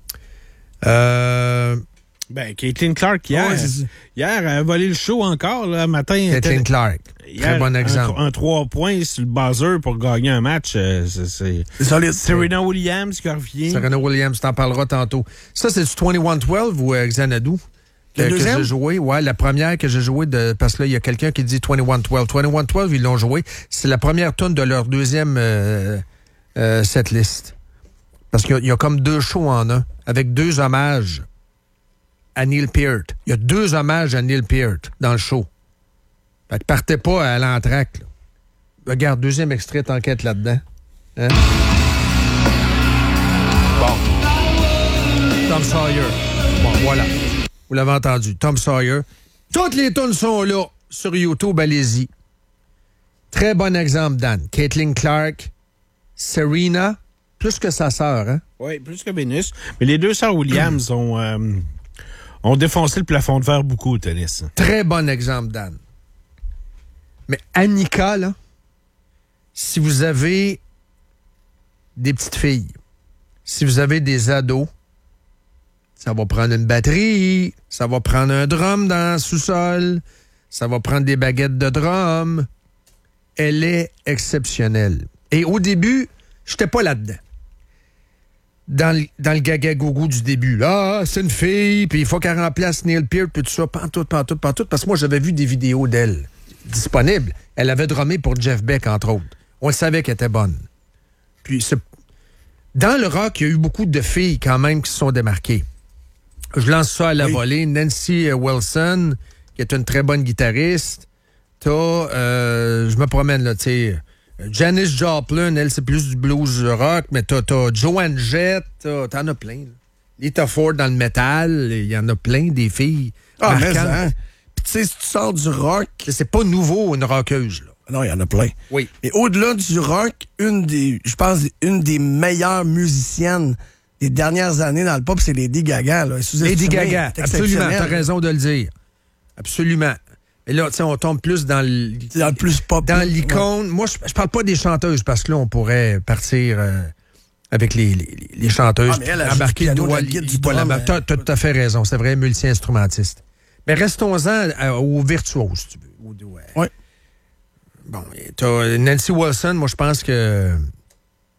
Caitlin Clark, hier, elle a volé le show encore, là, matin. Caitlin Clark, très bon exemple. Un 3 points sur le buzzer pour gagner un match, c'est solide. Serena Williams qui revient. Serena Williams, t'en parleras tantôt. Ça, c'est du 21-12 ou Xanadu? Que j'ai joué. Ouais, la première que j'ai jouée, parce que là, il y a quelqu'un qui dit 21-12. 21-12, ils l'ont joué. C'est la première tune de leur deuxième setlist. Parce qu'il y a comme 2 shows en un, avec 2 hommages à Neil Peart. Il y a 2 hommages à Neil Peart dans le show. Fait que partez pas à l'entracte. Regarde, 2e extrait, t'enquête là-dedans. Hein? Bon. Tom Sawyer. Bon, voilà. Vous l'avez entendu. Tom Sawyer. Toutes les tunes sont là sur YouTube. Allez-y. Très bon exemple, Dan. Caitlin Clark, Serena, plus que sa sœur, hein? Oui, plus que Vénus. Mais les 2 sœurs Williams ont défoncé le plafond de verre beaucoup au tennis. Très bon exemple, Dan. Mais Annika, là, si vous avez des petites filles, si vous avez des ados, ça va prendre une batterie, ça va prendre un drum dans le sous-sol, ça va prendre des baguettes de drum. Elle est exceptionnelle. Et au début, j'étais pas là-dedans. Dans le gaga-gougou du début. Là, c'est une fille, puis il faut qu'elle remplace Neil Peart, puis tout ça, pantoute, parce que moi, j'avais vu des vidéos d'elle disponibles. Elle avait drummé pour Jeff Beck, entre autres. On le savait qu'elle était bonne. Puis, dans le rock, il y a eu beaucoup de filles, quand même, qui se sont démarquées. Je lance ça à la volée. Nancy Wilson, qui est une très bonne guitariste. Je me promène, là, tu sais... Janis Joplin, elle, c'est plus du blues rock, mais t'as Joan Jett, t'en as plein. Là. Lita Ford dans le métal, il y en a plein, des filles. Ah, mais ça, puis tu sais, si tu sors du rock... C'est pas nouveau, une rockeuse, là. Non, il y en a plein. Oui. Mais au-delà du rock, je pense, une des meilleures musiciennes des dernières années dans le pop, c'est Lady Gaga, là. Lady Gaga, absolument, t'as raison de le dire. Absolument. Et là, tu sais, on tombe plus dans le plus pop. Dans l'icône. Ouais. Moi, je parle pas des chanteuses, parce que là, on pourrait partir avec les chanteuses. Ah, mais elle a embarqué du T'as tout à fait raison. C'est vrai, multi-instrumentiste. Mais restons-en aux virtuoses, si tu veux. Oui. Bon, t'as Nancy Wilson, moi, je pense que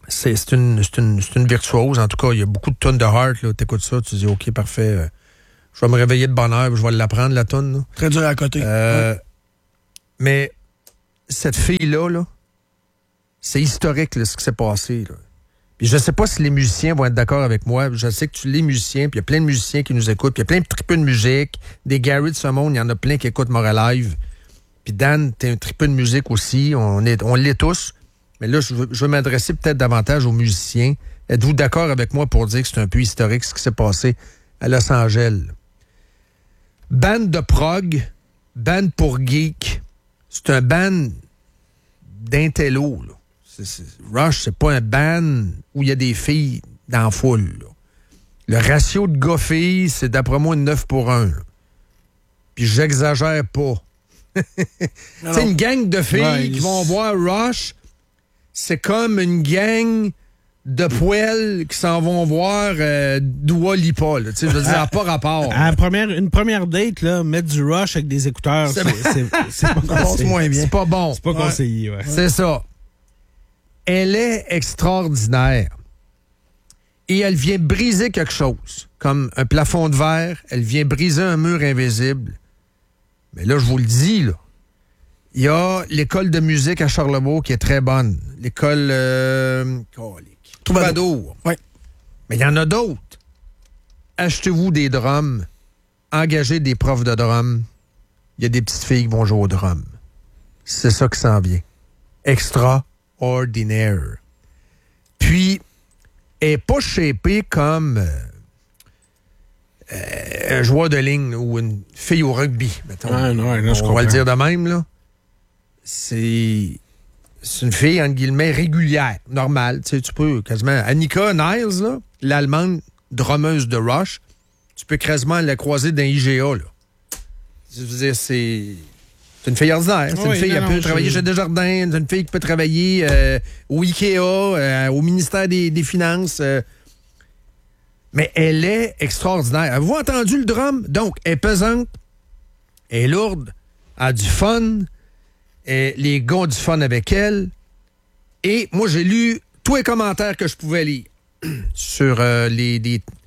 c'est une virtuose. En tout cas, il y a beaucoup de tonnes de heart. Tu écoutes ça, tu dis, OK, parfait. Je vais me réveiller de bonne heure, je vais l'apprendre, la tonne. Là. Très dur à côté. Mais cette fille-là, là, c'est historique là, ce qui s'est passé. Là. Puis je sais pas si les musiciens vont être d'accord avec moi. Je sais que tu es musicien, puis il y a plein de musiciens qui nous écoutent, puis il y a plein de tripeux de musique. Des Gary de ce monde, il y en a plein qui écoutent Montréal Live. Puis Dan, t'es un tripeux de musique aussi. On l'est tous. Mais là, je veux m'adresser peut-être davantage aux musiciens. Êtes-vous d'accord avec moi pour dire que c'est un peu historique ce qui s'est passé à Los Angeles? Band de prog, band pour geek. C'est un band d'intello, là. Rush, c'est pas un band où il y a des filles dans la foule. Là. Le ratio de gars-filles, c'est d'après moi 9-1. Là. Puis j'exagère pas. C'est une gang de filles qui vont voir Rush. C'est comme une gang de poêles qui s'en vont voir Dua Lipa. Je veux dire, ça n'a pas rapport. Une première date, là, mettre du Rush avec des écouteurs, c'est pas conseillé. Moins bien. C'est pas bon. C'est pas conseillé, ouais. C'est ça. Elle est extraordinaire. Et elle vient briser quelque chose, comme un plafond de verre. Elle vient briser un mur invisible. Mais là, je vous le dis, là, il y a l'école de musique à Charlebourg qui est très bonne. L'école Troubadour. Oui. Mais il y en a d'autres. Achetez-vous des drums. Engagez des profs de drum. Il y a des petites filles qui vont jouer au drum. C'est ça qui s'en vient. Extraordinaire. Puis, elle n'est pas shapée comme un joueur de ligne ou une fille au rugby, mettons. On va le dire de même, là. C'est une fille, entre guillemets, régulière, normale. Tu sais, tu peux quasiment... Annika Niles, là, l'allemande drummeuse de Rush, tu peux quasiment la croiser dans IGA, là. Je veux dire, c'est une fille ordinaire. C'est une fille qui peut travailler chez Desjardins. C'est une fille qui peut travailler au IKEA, au ministère des Finances. Mais elle est extraordinaire. Avez-vous entendu le drum? Donc, elle est pesante, elle est lourde, elle a du fun, et les gars ont du fun avec elle. Et moi, j'ai lu tous les commentaires que je pouvais lire sur les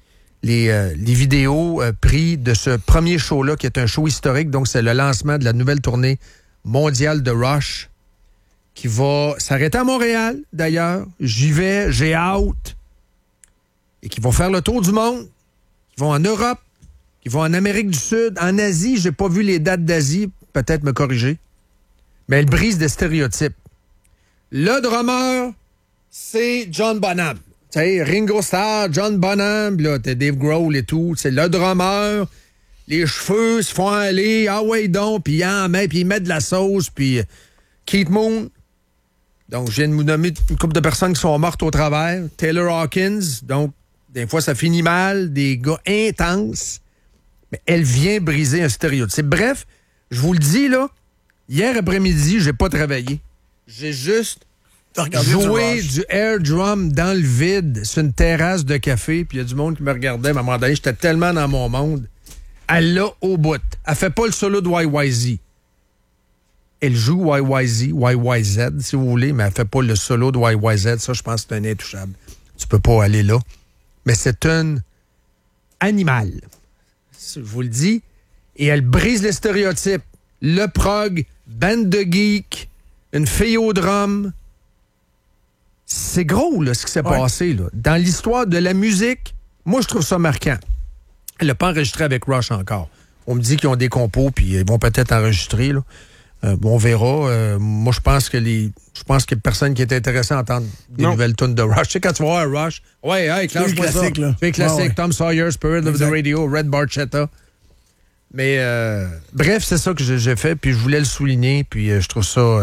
vidéos prises de ce premier show-là, qui est un show historique. Donc, c'est le lancement de la nouvelle tournée mondiale de Rush, qui va s'arrêter à Montréal, d'ailleurs. J'y vais, j'ai hâte. Et qui vont faire le tour du monde. Qui vont en Europe, qui vont en Amérique du Sud, en Asie. J'ai pas vu les dates d'Asie, peut-être me corriger. Mais elle brise des stéréotypes. Le drummer, c'est John Bonham. Tu sais, Ringo Starr, John Bonham, là, t'as Dave Grohl et tout. C'est le drummer. Les cheveux se font aller. Ah ouais, donc. Puis il en met, puis il met de la sauce. Puis Keith Moon. Donc, je viens de vous nommer une couple de personnes qui sont mortes au travers. Taylor Hawkins. Donc, des fois, ça finit mal. Des gars intenses. Mais elle vient briser un stéréotype. Bref, je vous le dis, là, hier après-midi, j'ai pas travaillé. J'ai juste joué du air drum dans le vide sur une terrasse de café, puis il y a du monde qui me regardait. À un moment donné, j'étais tellement dans mon monde. Elle l'a au bout. Elle fait pas le solo de YYZ. Elle joue YYZ, si vous voulez, mais elle fait pas le solo de YYZ. Ça, je pense que c'est un intouchable. Tu peux pas aller là. Mais c'est un animal. Je vous le dis. Et elle brise les stéréotypes. Le prog, bande de geeks, une fille au drum. C'est gros, là, ce qui s'est passé, là. Dans l'histoire de la musique, moi, je trouve ça marquant. Elle l'a pas enregistré avec Rush encore. On me dit qu'ils ont des compos, puis ils vont peut-être enregistrer, là. On verra. Moi, je pense qu'il y a personne qui est intéressé à entendre des nouvelles tunes de Rush. Tu sais, quand tu vas voir Rush, classe-moi ça. C'est classique. Tom Sawyer, Spirit of the Radio, Red Barchetta. Mais bref, c'est ça que j'ai fait, puis je voulais le souligner, puis je trouve ça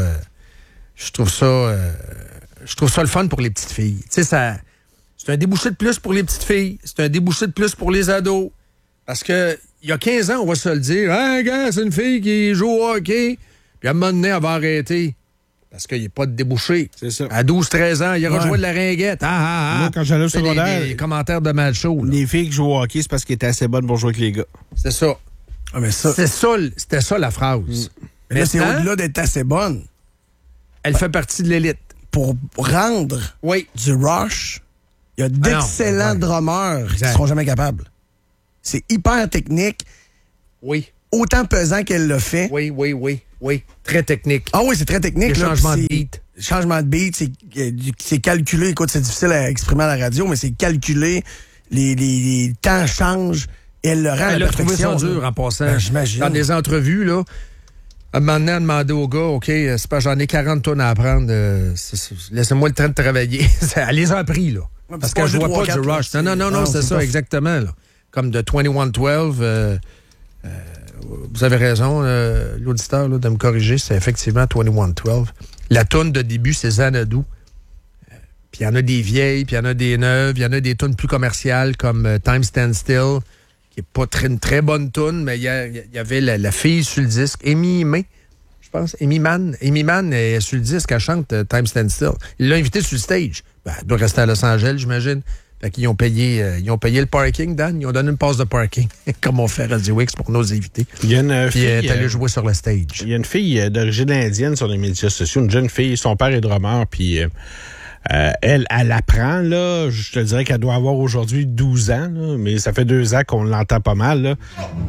le fun pour les petites filles. Tu sais, c'est un débouché de plus pour les petites filles, c'est un débouché de plus pour les ados. Parce que il y a 15 ans, on va se le dire, hey, gars, c'est une fille qui joue au hockey, puis à un moment donné, elle va arrêter. Parce qu'il n'y a pas de débouché. C'est ça. À 12-13 ans, il a rejoué de la ringuette. Moi, quand j'allais au secondaire, les commentaires de macho. Les filles qui jouent au hockey, c'est parce qu'elles étaient assez bonnes pour jouer avec les gars. C'est ça. Ah, mais ça... C'était ça la phrase. Mais là, c'est au-delà d'être assez bonne. Elle fait partie de l'élite. pour rendre du Rush, il y a d'excellents drummers qui ne seront jamais capables. C'est hyper technique. Oui. Autant pesant qu'elle l'a fait. Oui. Très technique. Ah oui, c'est très technique. Les changements de beat. Changement de beat, c'est calculé. Écoute, c'est difficile à exprimer à la radio, mais c'est calculé. Les temps changent. Et elle le rend à la perfection. Elle a trouvé ça dur en passant. Ben, j'imagine. Dans des entrevues, là, à un moment donné, elle a demandé au gars, OK, c'est pas j'en ai 40 tonnes à apprendre. Laissez-moi le temps de travailler. Elle les a appris, là. Ouais, parce qu'elle ne jouait pas du Rush. Non, c'est ça, exactement. Là. Comme de 2112. Vous avez raison, l'auditeur, là, de me corriger, c'est effectivement 2112. La toune de début, c'est Xanadu. Puis il y en a des vieilles, puis il y en a des neuves, il y en a des tunes plus commerciales comme Time Stand Still, qui n'est pas une très bonne tune, mais il y avait la fille sur le disque, Amy May, je pense, Amy Mann est sur le disque, elle chante Time Stand Still. Il l'a invitée sur le stage. Ben, elle doit rester à Los Angeles, j'imagine. Fait qu'ils ont payé le parking, Dan. Ils ont donné une passe de parking, comme on fait à Radio X pour nos invités. Il y a une fille. Puis elle est allée jouer sur le stage. Il y a une fille d'origine indienne sur les médias sociaux, une jeune fille. Son père est drummer, puis elle apprend, là. Je te dirais qu'elle doit avoir aujourd'hui 12 ans, là, mais ça fait 2 ans qu'on l'entend pas mal, là.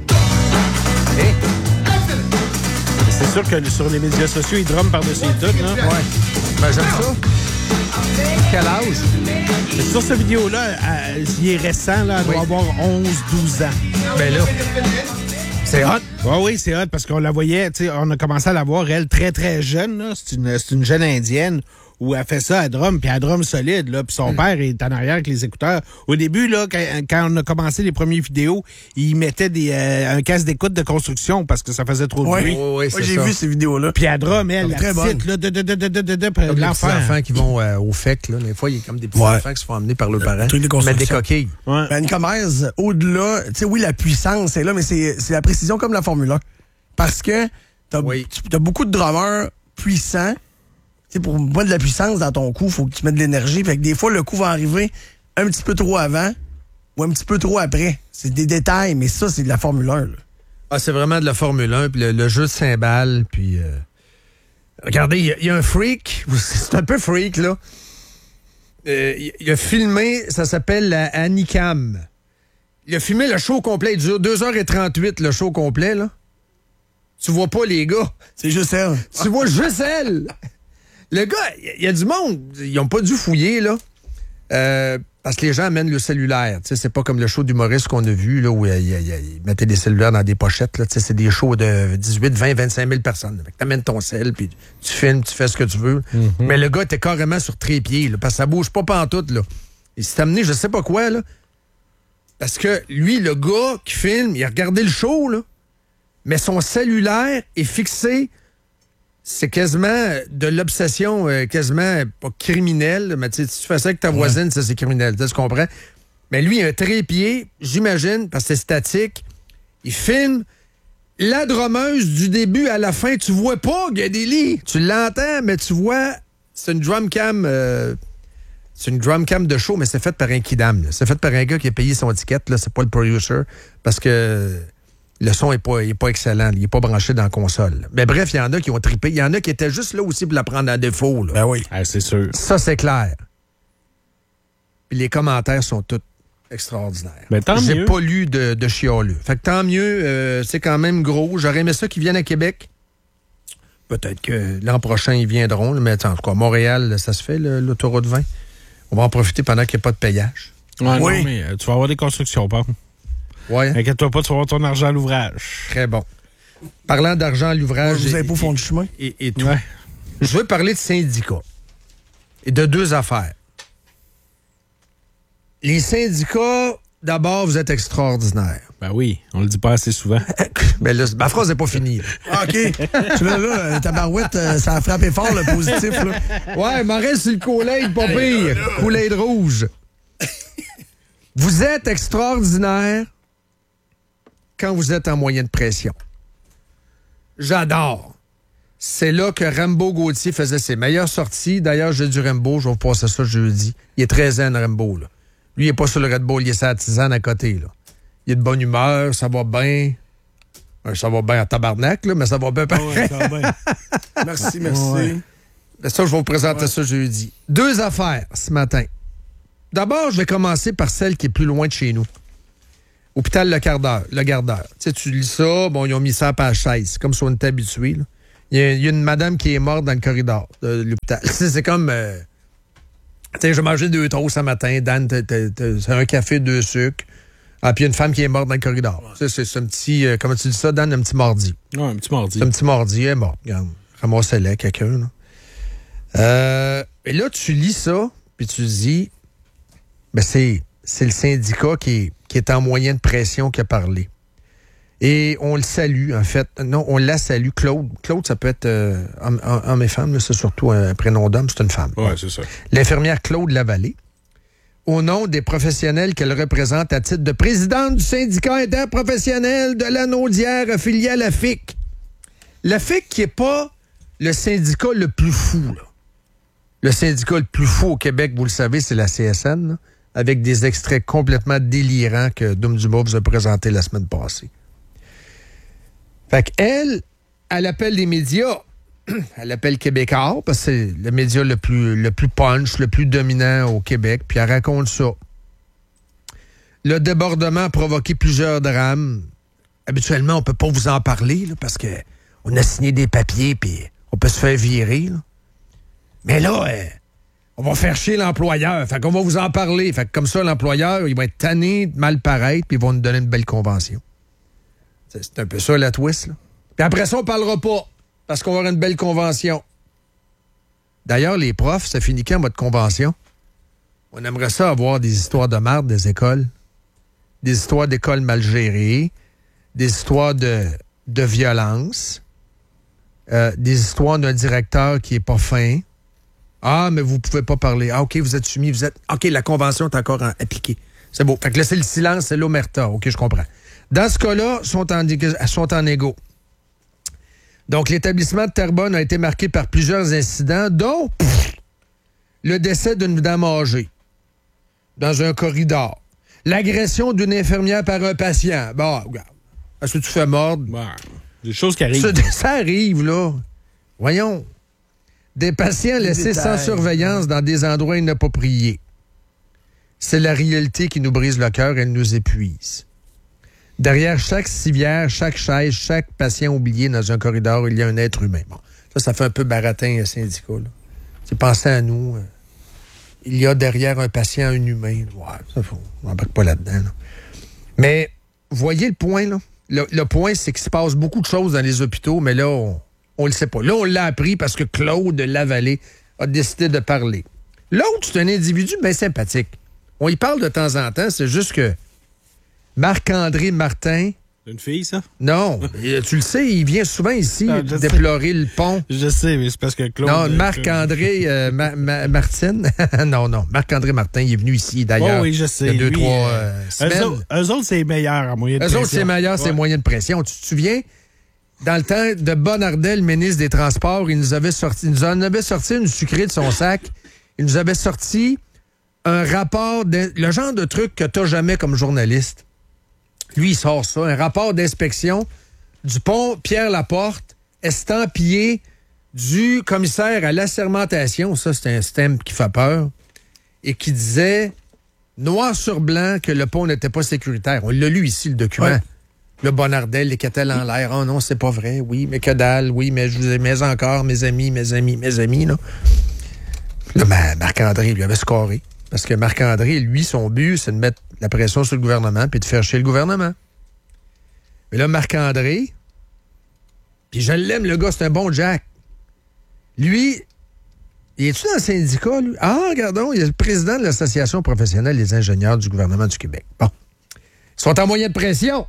Hey. C'est sûr que sur les médias sociaux, il drumme par-dessus les toutes, là. Ouais. Ben, j'aime ça. Quel âge? Sur cette vidéo-là, il est récent, là, elle doit avoir 11-12 ans. Ben là, c'est hot. Oui, c'est hot, parce qu'on la voyait, tu sais, on a commencé à la voir, elle, très, très jeune, là. C'est une jeune indienne où elle fait ça à drum, puis à drum solide, là, puis son père est en arrière avec les écouteurs. Au début, là, quand on a commencé les premières vidéos, il mettait un casque d'écoute de construction parce que ça faisait trop de bruit. Oui, j'ai vu ces vidéos-là. Puis à drum, elle, très bonne. Là, comme les petits enfants qui vont au FEC, là. Des fois, il y a comme des petits enfants qui se font amener par leurs parents. Mettre des coquilles. Ouais. Ben, Nicolas, au-delà, tu sais, oui, la puissance est là, mais c'est la précision comme la Formule 1. Parce que t'as beaucoup de drummers puissants. T'sais, pour mettre de la puissance dans ton coup, il faut que tu mettes de l'énergie. Fait que des fois, le coup va arriver un petit peu trop avant ou un petit peu trop après. C'est des détails, mais ça, c'est de la Formule 1. Là. Ah, c'est vraiment de la Formule 1. Puis le jeu de cymbales. Puis, regardez, il y a un freak. C'est un peu freak, là. Il a filmé, ça s'appelle la Anycam. Il a filmé le show complet. Il dure 2h38, le show complet, là. Tu vois pas les gars. C'est juste elle. Tu vois juste elle. Le gars, il y a du monde. Ils n'ont pas dû fouiller, là. Parce que les gens amènent le cellulaire. Tu sais, c'est pas comme le show d'humoriste qu'on a vu, là, où ils mettaient des cellulaires dans des pochettes, là. Tu sais, c'est des shows de 18, 20, 25 000 personnes. Fait que t'amènes ton sel, puis tu filmes, tu fais ce que tu veux. Mm-hmm. Mais le gars était carrément sur trépied, là, parce que ça bouge pas pantoute, là. Il s'est amené je sais pas quoi, là. Parce que lui, le gars qui filme, il a regardé le show, là. Mais son cellulaire est fixé. C'est quasiment de l'obsession, quasiment pas criminelle, mais si tu fais ça avec ta voisine, ça c'est criminel, tu comprends? Mais lui, il a un trépied, j'imagine, parce que c'est statique. Il filme la drummeuse du début à la fin. Tu vois pas qu'il y a des lits. Tu l'entends, mais tu vois, c'est une drum cam. C'est une drum cam de show, mais c'est fait par un kidam. C'est fait par un gars qui a payé son ticket. Là, c'est pas le producer, parce que le son est pas excellent. Il est pas branché dans la console. Mais bref, il y en a qui ont trippé. Il y en a qui étaient juste là aussi pour la prendre à défaut. Là. Ben oui. Ah, c'est sûr. Ça, c'est clair. Puis les commentaires sont tous extraordinaires. Ben, tant J'ai mieux. pas lu de chialeux. Fait que tant mieux, c'est quand même gros. J'aurais aimé ça qu'ils viennent à Québec. Peut-être que l'an prochain, ils viendront. Mais en tout cas, Montréal, ça se fait, l'autoroute 20. On va en profiter pendant qu'il n'y a pas de payage. Ouais, oui. Non, mais tu vas avoir des constructions, pas. Ouais. Inquiète-toi pas, tu vas avoir ton argent à l'ouvrage. Très bon. Parlant d'argent à l'ouvrage... Vous avez pas fond du chemin. Et tout. Ouais. Je veux parler de syndicats. Et de 2 affaires. Les syndicats, d'abord, vous êtes extraordinaires. Ben oui, on le dit pas assez souvent. Mais là, ma phrase n'est pas finie. OK. Tu vois, là, ta barouette, ça a frappé fort, le positif. Là. Ouais, m'en reste sur le Kool-Aid, pas pire. Kool-Aid rouge. Vous êtes extraordinaires quand vous êtes en moyenne de pression. J'adore. C'est là que Rambo Gauthier faisait ses meilleures sorties. D'ailleurs, j'ai du Rambo, je vais vous passer ça jeudi. Il est très zen, Rambo, là. Lui, il n'est pas sur le Red Bull, il est sur la tisane à côté, là. Il est de bonne humeur, ça va bien. Ça va bien en tabarnak, là, mais ça va bien pareil. Ouais, ça va bien. Merci. Ouais. Ça, je vais vous présenter ça jeudi. 2 affaires ce matin. D'abord, je vais commencer par celle qui est plus loin de chez nous. Hôpital Le Gardeur. Tu sais, tu lis ça, bon, ils ont mis ça à page 16, comme si on était habitué. Là. Il y a une madame qui est morte dans le corridor de l'hôpital. C'est comme... tu sais, j'ai mangé 2 toasts ce matin. Dan, c'est un café, 2 sucres. Ah, puis il y a une femme qui est morte dans le corridor. Ouais. C'est un petit... comment tu dis ça, Dan? Un petit mardi. Ouais, un petit mardi. C'est un petit mardi, elle est morte. Regarde, ramassez-la, quelqu'un. Là. Et là, tu lis ça, puis tu dis... Ben, c'est le syndicat qui est en moyen de pression qui a parlé. Et on le salue, en fait. Non, on la salue. Claude, ça peut être homme et femme, là, c'est surtout un prénom d'homme, c'est une femme. Oui, c'est ça. L'infirmière Claude Lavallée, au nom des professionnels qu'elle représente à titre de présidente du syndicat interprofessionnel de la Naudière affilié à la FIC. La FIC qui n'est pas le syndicat le plus fou, là. Le syndicat le plus fou au Québec, vous le savez, c'est la CSN, là, avec des extraits complètement délirants que Dom Dumas vous a présentés la semaine passée. Fait qu'elle appelle les médias, elle appelle Québécois, parce que c'est le média le plus punch, le plus dominant au Québec, puis elle raconte ça. Le débordement a provoqué plusieurs drames. Habituellement, on peut pas vous en parler, là, parce que on a signé des papiers, puis on peut se faire virer, là. Mais là, on va faire chier l'employeur. Fait qu'on va vous en parler. Fait que comme ça, l'employeur, il va être tanné de mal paraître, puis ils vont nous donner une belle convention. C'est un peu ça, la twist, là. Puis après ça, on parlera pas, parce qu'on va avoir une belle convention. D'ailleurs, les profs, ça finit quand, votre convention? On aimerait ça avoir des histoires de merde des écoles, des histoires d'écoles mal gérées, des histoires de violence, des histoires d'un directeur qui est pas fin. Ah, mais vous pouvez pas parler. Ah, OK, vous êtes soumis, OK, la convention est encore appliquée. C'est beau. Fait que là, c'est le silence, c'est l'omerta. OK, je comprends. Dans ce cas-là, sont en égo. Donc, l'établissement de Terrebonne a été marqué par plusieurs incidents, dont le décès d'une dame âgée dans un corridor. L'agression d'une infirmière par un patient. Bon, regarde. Est-ce que tu fais mordre? Ouais, des choses qui arrivent. Ça arrive, là. Voyons. Des patients laissés sans surveillance dans des endroits inappropriés. C'est la réalité qui nous brise le cœur, elle nous épuise. Derrière chaque civière, chaque chaise, chaque patient oublié dans un corridor, il y a un être humain. Bon, ça fait un peu baratin syndicat, là. C'est penser à nous. Il y a derrière un patient un humain. Ouais, ça faut. On n'embarque pas là-dedans, là. Mais, voyez le point, là? Le point, c'est qu'il se passe beaucoup de choses dans les hôpitaux, mais là, on le sait pas. Là, on l'a appris parce que Claude Lavallée a décidé de parler. L'autre, c'est un individu bien sympathique. On y parle de temps en temps, c'est juste que Marc-André Martin... C'est une fille, ça? Non. Tu le sais, il vient souvent ici déplorer le pont. Je sais, mais c'est parce que Claude... Non, Marc-André Martine. non. Marc-André Martin, il est venu ici, d'ailleurs. Oh oui, je sais. Il y a 2-3 semaines. Eux autres, c'est meilleur en moyen de pression. Eux autres, c'est meilleur, c'est moyen de pression. Tu te souviens? Dans le temps de Bonnardel, ministre des Transports, il nous en avait sorti une sucrée de son sac. Il nous avait sorti un rapport, le genre de truc que tu n'as jamais comme journaliste. Lui, il sort ça, un rapport d'inspection du pont Pierre-Laporte, estampillé du commissaire à l'assermentation. Ça, c'est un stamp qui fait peur. Et qui disait, noir sur blanc, que le pont n'était pas sécuritaire. On l'a lu ici, le document. Ouais. Le Bonnardel, les catelles en l'air. Oh non, c'est pas vrai. Oui, mais que dalle. Oui, mais je vous aimais encore, mes amis, là. Là, Marc-André lui avait scoré. Parce que Marc-André, lui, son but, c'est de mettre la pression sur le gouvernement puis de faire chier le gouvernement. Mais là, Marc-André, puis je l'aime, le gars, c'est un bon Jack. Lui, il est-tu dans le syndicat, lui? Ah, regardons, il est le président de l'Association professionnelle des ingénieurs du gouvernement du Québec. Bon. Ils sont en moyen de pression.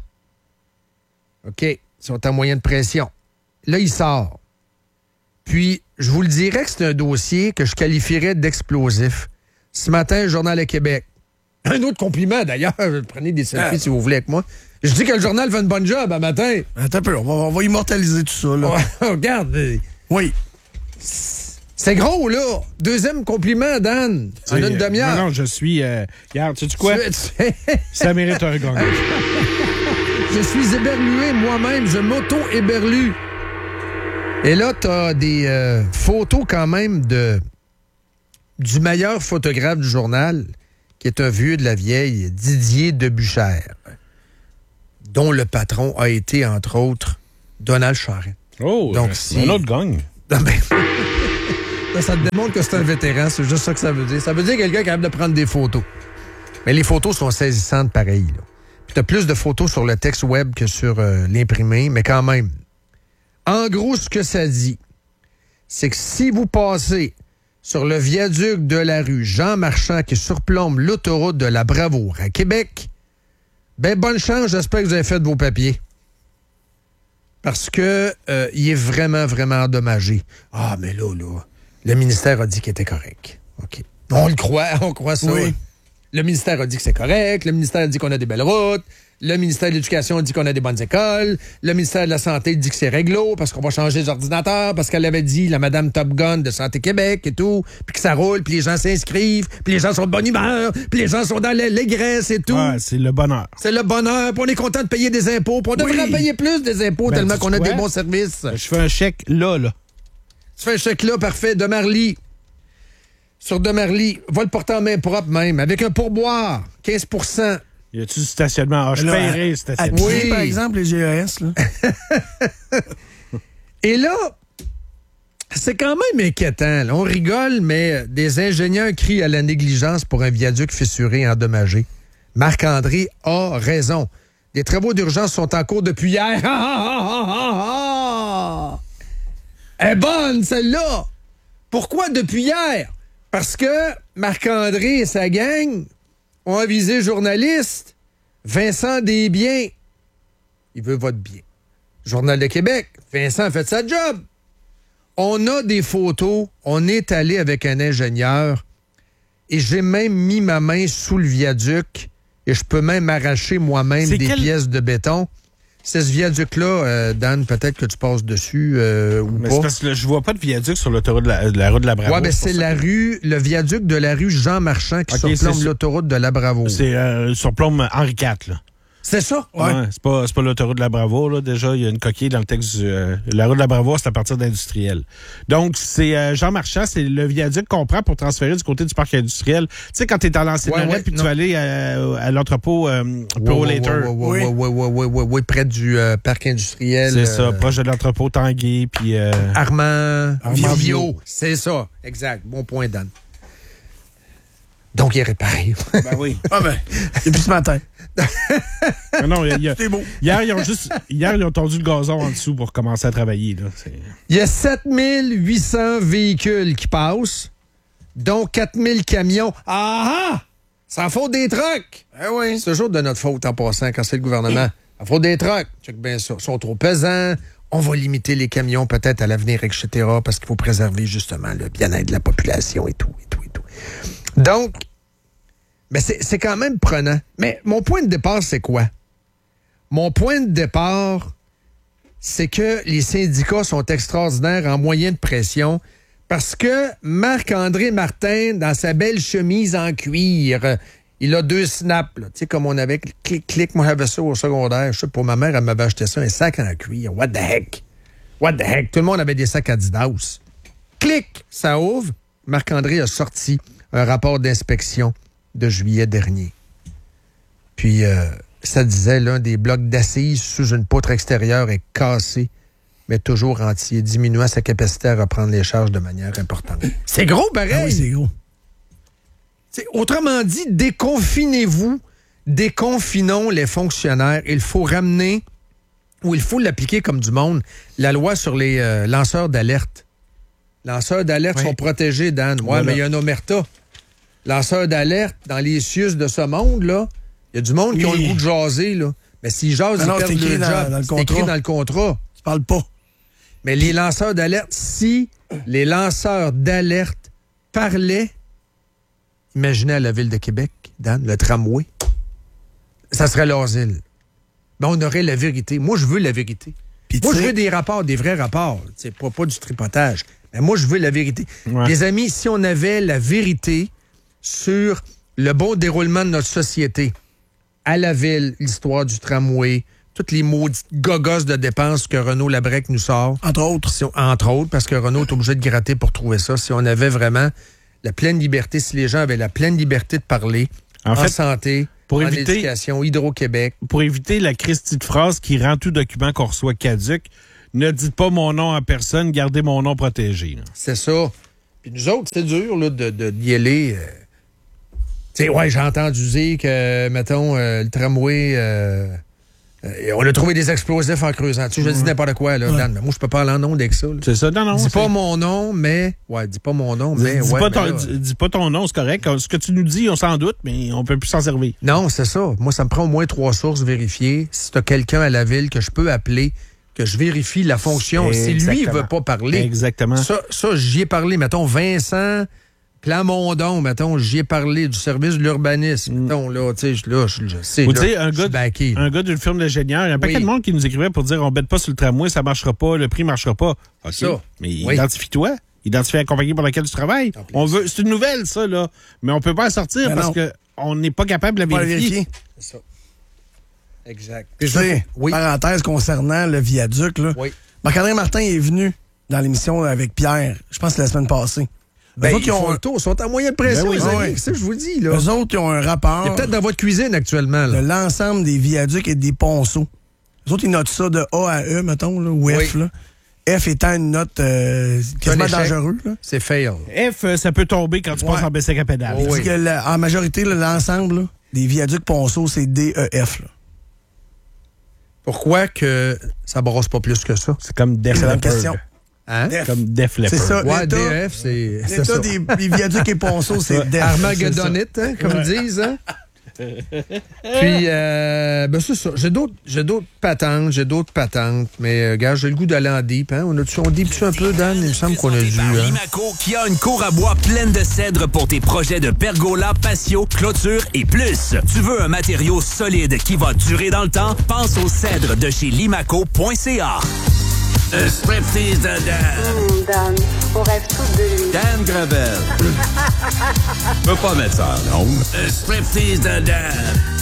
OK. Ils sont en moyen de pression. Là, il sort. Puis, je vous le dirais que c'est un dossier que je qualifierais d'explosif. Ce matin, le Journal de Québec. Un autre compliment, d'ailleurs. Prenez des selfies si vous voulez avec moi. Je dis que le journal fait une bonne job un matin. Attends un peu, on va immortaliser tout ça, là. Regarde. Oui. C'est gros, là. Deuxième compliment, Dan. En une demi-heure. Non, je suis... regarde, sais-tu quoi? Ça mérite un gong. Je suis éberlué moi-même. Je m'auto-éberlue. Et là, tu as des photos quand même du meilleur photographe du journal, qui est un vieux de la vieille, Didier Debuchère, dont le patron a été, entre autres, Donald Charest. Oh, donc c'est un autre gang. Ça te démontre que c'est un vétéran, c'est juste ça que ça veut dire. Ça veut dire quelqu'un qui est capable de prendre des photos. Mais les photos sont saisissantes pareil. Là. Puis tu as plus de photos sur le texte web que sur l'imprimé, mais quand même. En gros, ce que ça dit, c'est que si vous passez sur le viaduc de la rue Jean Marchand qui surplombe l'autoroute de la Bravoure à Québec, ben bonne chance, j'espère que vous avez fait vos papiers. Parce que il est vraiment, vraiment endommagé. Ah, mais là, le ministère a dit qu'il était correct. OK. On le croit, on croit ça. Oui. Le ministère a dit que c'est correct. Le ministère a dit qu'on a des belles routes. Le ministère de l'Éducation a dit qu'on a des bonnes écoles. Le ministère de la Santé dit que c'est réglo parce qu'on va changer les ordinateurs, parce qu'elle avait dit, la madame Top Gun de Santé Québec et tout, puis que ça roule, puis les gens s'inscrivent, puis les gens sont de bonne humeur, puis les gens sont dans l'allégresse et tout. Ouais, c'est le bonheur. C'est le bonheur, puis on est content de payer des impôts, puis on devrait en payer plus des impôts tellement qu'on a des bons services. Je fais un chèque là. Tu fais un chèque là, parfait, de Marly. Sur de Marly, va le porter en main propre même, avec un pourboire, 15 %. Y a-tu du stationnement? Ah, je paierai le stationnement. Oui, par exemple, les GES. Là. Et là, c'est quand même inquiétant. Là. On rigole, mais des ingénieurs crient à la négligence pour un viaduc fissuré et endommagé. Marc-André a raison. Des travaux d'urgence sont en cours depuis hier. Elle est bonne, celle-là! Pourquoi depuis hier? Parce que Marc-André et sa gang ont avisé journaliste Vincent Desbiens. Il veut votre bien. Journal de Québec. Vincent a fait sa job. On a des photos. On est allé avec un ingénieur et j'ai même mis ma main sous le viaduc et je peux même arracher moi-même des pièces de béton. C'est ce viaduc-là, Dan, peut-être que tu passes dessus ou mais pas. C'est parce que je vois pas de viaduc sur l'autoroute de la rue de la Bravoure. Oui, ben c'est le viaduc de la rue Jean Marchand qui surplombe l'autoroute de la Bravoure. C'est surplombe Henri IV, là. C'est ça? Ouais. C'est pas l'autoroute de la Bravoure, là. Déjà, il y a une coquille dans le texte la rue de la Bravoure, c'est à partir d'industriel. Donc, c'est Jean Marchand, c'est le viaduc qu'on prend pour transférer du côté du parc industriel. Tu sais, quand t'es dans l'ancienne lunette, puis tu vas aller à l'entrepôt Pro Later. Oui, près du parc industriel. C'est ça, proche de l'entrepôt Tanguay, puis Armand Vio. C'est ça, exact. Bon point, Dan. Donc, il est réparé. Ben oui. Ah ben, depuis ce matin. Non, c'est beau. Hier, ils ont tordu le gazon en dessous pour commencer à travailler. Là. Il y a 7800 véhicules qui passent, dont 4000 camions. Ah! Ça faute des trucks! Eh oui. C'est toujours de notre faute en passant quand c'est le gouvernement. Ça faute des trucks. Check bien ça. Ils sont trop pesants. On va limiter les camions peut-être à l'avenir, etc. parce qu'il faut préserver justement le bien-être de la population et tout. Donc, mais c'est quand même prenant. Mais mon point de départ, c'est quoi? Mon point de départ, c'est que les syndicats sont extraordinaires en moyen de pression parce que Marc-André Martin, dans sa belle chemise en cuir, il a 2 snaps, tu sais, comme on avait clic, moi j'avais ça au secondaire. Je sais, pour ma mère, elle m'avait acheté ça, un sac en cuir. What the heck? Tout le monde avait des sacs Adidas. Clic, ça ouvre. Marc-André a sorti un rapport d'inspection de juillet dernier. Puis, ça disait, l'un des blocs d'assises sous une poutre extérieure est cassé, mais toujours entier, diminuant sa capacité à reprendre les charges de manière importante. C'est gros, pareil! Ah oui, c'est gros. T'sais, autrement dit, déconfinez-vous, déconfinons les fonctionnaires. Il faut ramener, ou il faut l'appliquer comme du monde, la loi sur les lanceurs d'alerte. Lanceurs d'alerte sont protégés, Dan. Ouais, voilà. Mais il y a un omerta. Lanceurs d'alerte, dans les cieux de ce monde, là, il y a du monde qui ont le goût de jaser, là. Mais s'ils jasent, ils perdent le job. C'est écrit dans le contrat. Tu parles pas. Mais les lanceurs d'alerte, si les lanceurs d'alerte parlaient, imaginez à la Ville de Québec, Dan, le tramway, ça serait l'asile. Ben, on aurait la vérité. Moi, je veux la vérité. Puis moi, je veux des rapports, des vrais rapports. C'est pas du tripotage. Mais moi, je veux la vérité. Ouais. Les amis, si on avait la vérité sur le bon déroulement de notre société, à la ville, l'histoire du tramway, toutes les maudites gogosses de dépenses que Renaud Labrec nous sort. Entre autres. Entre autres, parce que Renaud est obligé de gratter pour trouver ça. Si on avait vraiment la pleine liberté, si les gens avaient la pleine liberté de parler en santé, en éducation, Hydro-Québec. Pour éviter la Christie de phrase qui rend tout document qu'on reçoit caduc, ne dites pas mon nom à personne, gardez mon nom protégé. Là. C'est ça. Puis nous autres, c'est dur là, d'y aller. Tu sais, ouais, j'ai entendu dire que, mettons, le tramway, on a trouvé des explosifs en creusant. Tu sais, je dis n'importe quoi, là, Dan, mais moi, je peux pas aller en nom avec ça. Là. C'est ça, non. Dis pas mon nom, mais... Ouais, dis pas mon nom, mais... Dis pas ton nom, c'est correct. Ce que tu nous dis, on s'en doute, mais on peut plus s'en servir. Non, c'est ça. Moi, ça me prend au moins 3 sources vérifiées. Si t'as quelqu'un à la ville que je peux appeler, que je vérifie la fonction. Si lui, il veut pas parler... Exactement. Ça, j'y ai parlé. Mettons, Vincent... Plamondon, mettons, j'y ai parlé du service de l'urbanisme. Mettons, là, tu sais, je sais. Ou tu sais, un gars d'une firme d'ingénieurs, il y a un paquet de monde qui nous écrivait pour dire on bête pas sur le tramway, ça marchera pas, le prix marchera pas. OK. Ça. Mais identifie-toi. Identifie la compagnie pour laquelle tu travailles. C'est une nouvelle, ça, là. Mais on peut pas en sortir parce qu'on n'est pas capable de la vérifier. C'est ça. Exact. Tu sais, parenthèse concernant le viaduc, là. Oui. Marc-André Martin est venu dans l'émission avec Pierre, je pense que la semaine passée. Ben, ils sont en moyenne pression, les amis. C'est ça que je vous dis, là. Eux autres, ils ont un rapport. Il est peut-être dans votre cuisine actuellement, là. De l'ensemble des viaducs et des ponceaux. Eux autres, ils notent ça de A à E, mettons, là, ou F, là. F étant une note quasiment dangereuse. C'est fail. F, ça peut tomber quand tu passes en bicycle à pédale. Il dit que en majorité, l'ensemble des viaducs ponceaux, c'est D, E, F. Là. Pourquoi que ça brosse pas plus que ça? C'est comme Def Leppard. Hein? Comme Def Leppard. C'est ça. Ouais, DF, c'est l'état ça. des viaducs et ponceaux, c'est Def. Armageddonite, hein, comme ils disent. Hein? Puis, c'est ça. J'ai d'autres patentes, mais, gars, j'ai le goût d'aller en deep. Hein? On deep-tu un peu, Dan? Il me semble qu'on a dû. Hein? Limaco, qui a une cour à bois pleine de cèdre pour tes projets de pergola, patio, clôture et plus. Tu veux un matériau solide qui va durer dans le temps? Pense au cèdre de chez limaco.ca. Un striptease de Dan. Dan, on rêve tous de lui. Dan Gravel. Je peux pas mettre ça en ondes. Un striptease de Dan.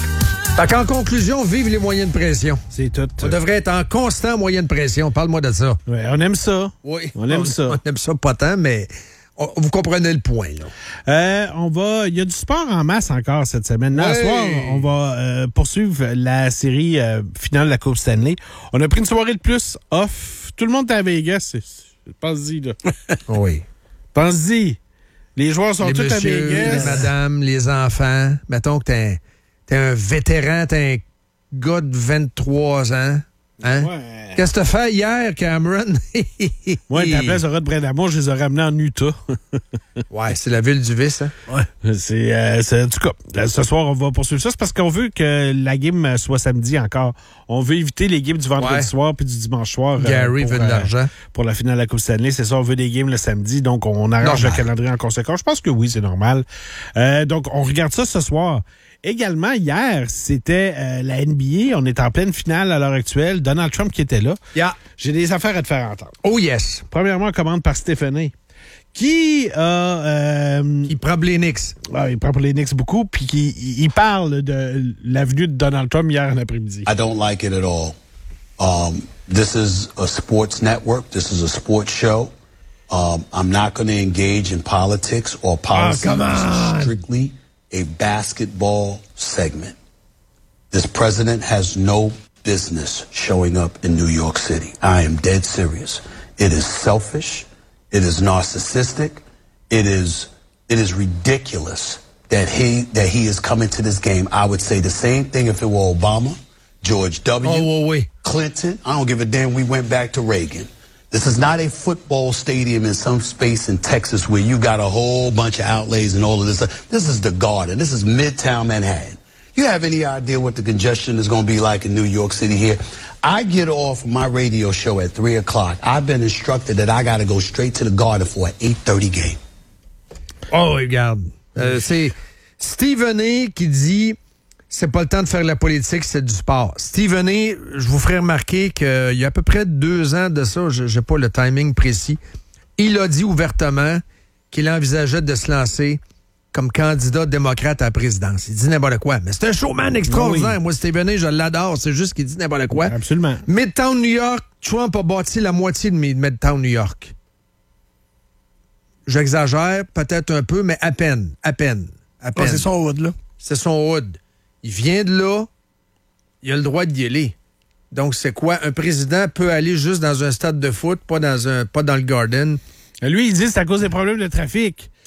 Fait qu'en conclusion, vive les moyens de pression. C'est tout. On devrait être en constant moyen de pression. Parle-moi de ça. Ouais, on aime ça. Oui. On aime ça. On aime ça pas tant, mais vous comprenez le point, là. Il y a du sport en masse encore cette semaine. Là, ce soir, on va poursuivre la série finale de la Coupe Stanley. On a pris une soirée de plus off. Tout le monde est à Vegas. Pense-y, là. Oui. Pense-y. Les joueurs sont tous à Vegas. Les madames, les enfants. Mettons que t'es un vétéran, t'es un gars de 23 ans. Hein? Ouais. Qu'est-ce que t'as fait hier, Cameron? Moi, ta place de Rod Brendamour, je les ai ramenés en Utah. Ouais, c'est la ville du vice, hein? Ouais. C'est en tout cas, ce soir, on va poursuivre ça. C'est parce qu'on veut que la game soit samedi encore. On veut éviter les games du vendredi soir puis du dimanche soir. Gary veut de l'argent. Pour la finale de la Coupe Stanley. C'est ça, on veut des games le samedi. Donc, on arrange le calendrier en conséquence. Je pense que oui, c'est normal. Donc, on regarde ça ce soir. Également, hier, c'était la NBA. On est en pleine finale à l'heure actuelle. Donald Trump qui était là. Yeah. J'ai des affaires à te faire entendre. Oh yes. Premièrement, on commande par Stéphanie. Qui a... il prend les Knicks. Il prend les Knicks beaucoup. Puis il parle de l'avenue de Donald Trump hier en après-midi. I don't like it at all. This is a sports network. This is a sports show. I'm not going to engage in politics or policy. Oh, come on. This is strictly a basketball segment. This president has no business showing up in New York City. I am dead serious. It is selfish. It is narcissistic. It is ridiculous that he is coming to this game. I would say the same thing if it were Obama, George W. Clinton. I don't give a damn. We went back to Reagan. This is not a football stadium in some space in Texas where you got a whole bunch of outlays and all of this. This is the Garden. This is Midtown Manhattan. You have any idea what the congestion is going to be like in New York City here? I get off my radio show at 3 o'clock. I've been instructed that I got to go straight to the Garden for an 8:30 game. Oh, regarde. C'est Stephen A. qui dit... C'est pas le temps de faire de la politique, c'est du sport. Stephen A., je vous ferai remarquer qu'il y a à peu près 2 ans de ça, j'ai pas le timing précis, il a dit ouvertement qu'il envisageait de se lancer comme candidat démocrate à la présidence. Il dit n'importe quoi. Mais c'est un showman extraordinaire. Oui. Moi, Stephen A., je l'adore. C'est juste qu'il dit n'importe quoi. Absolument. Midtown New York, Trump a bâti la moitié de Midtown New York. J'exagère peut-être un peu, mais à peine. Ouais, c'est son hood, là. C'est son hood. Il vient de là, il a le droit d'y aller. Donc, c'est quoi? Un président peut aller juste dans un stade de foot, pas dans le Garden. Lui, il dit que c'est à cause des problèmes de trafic.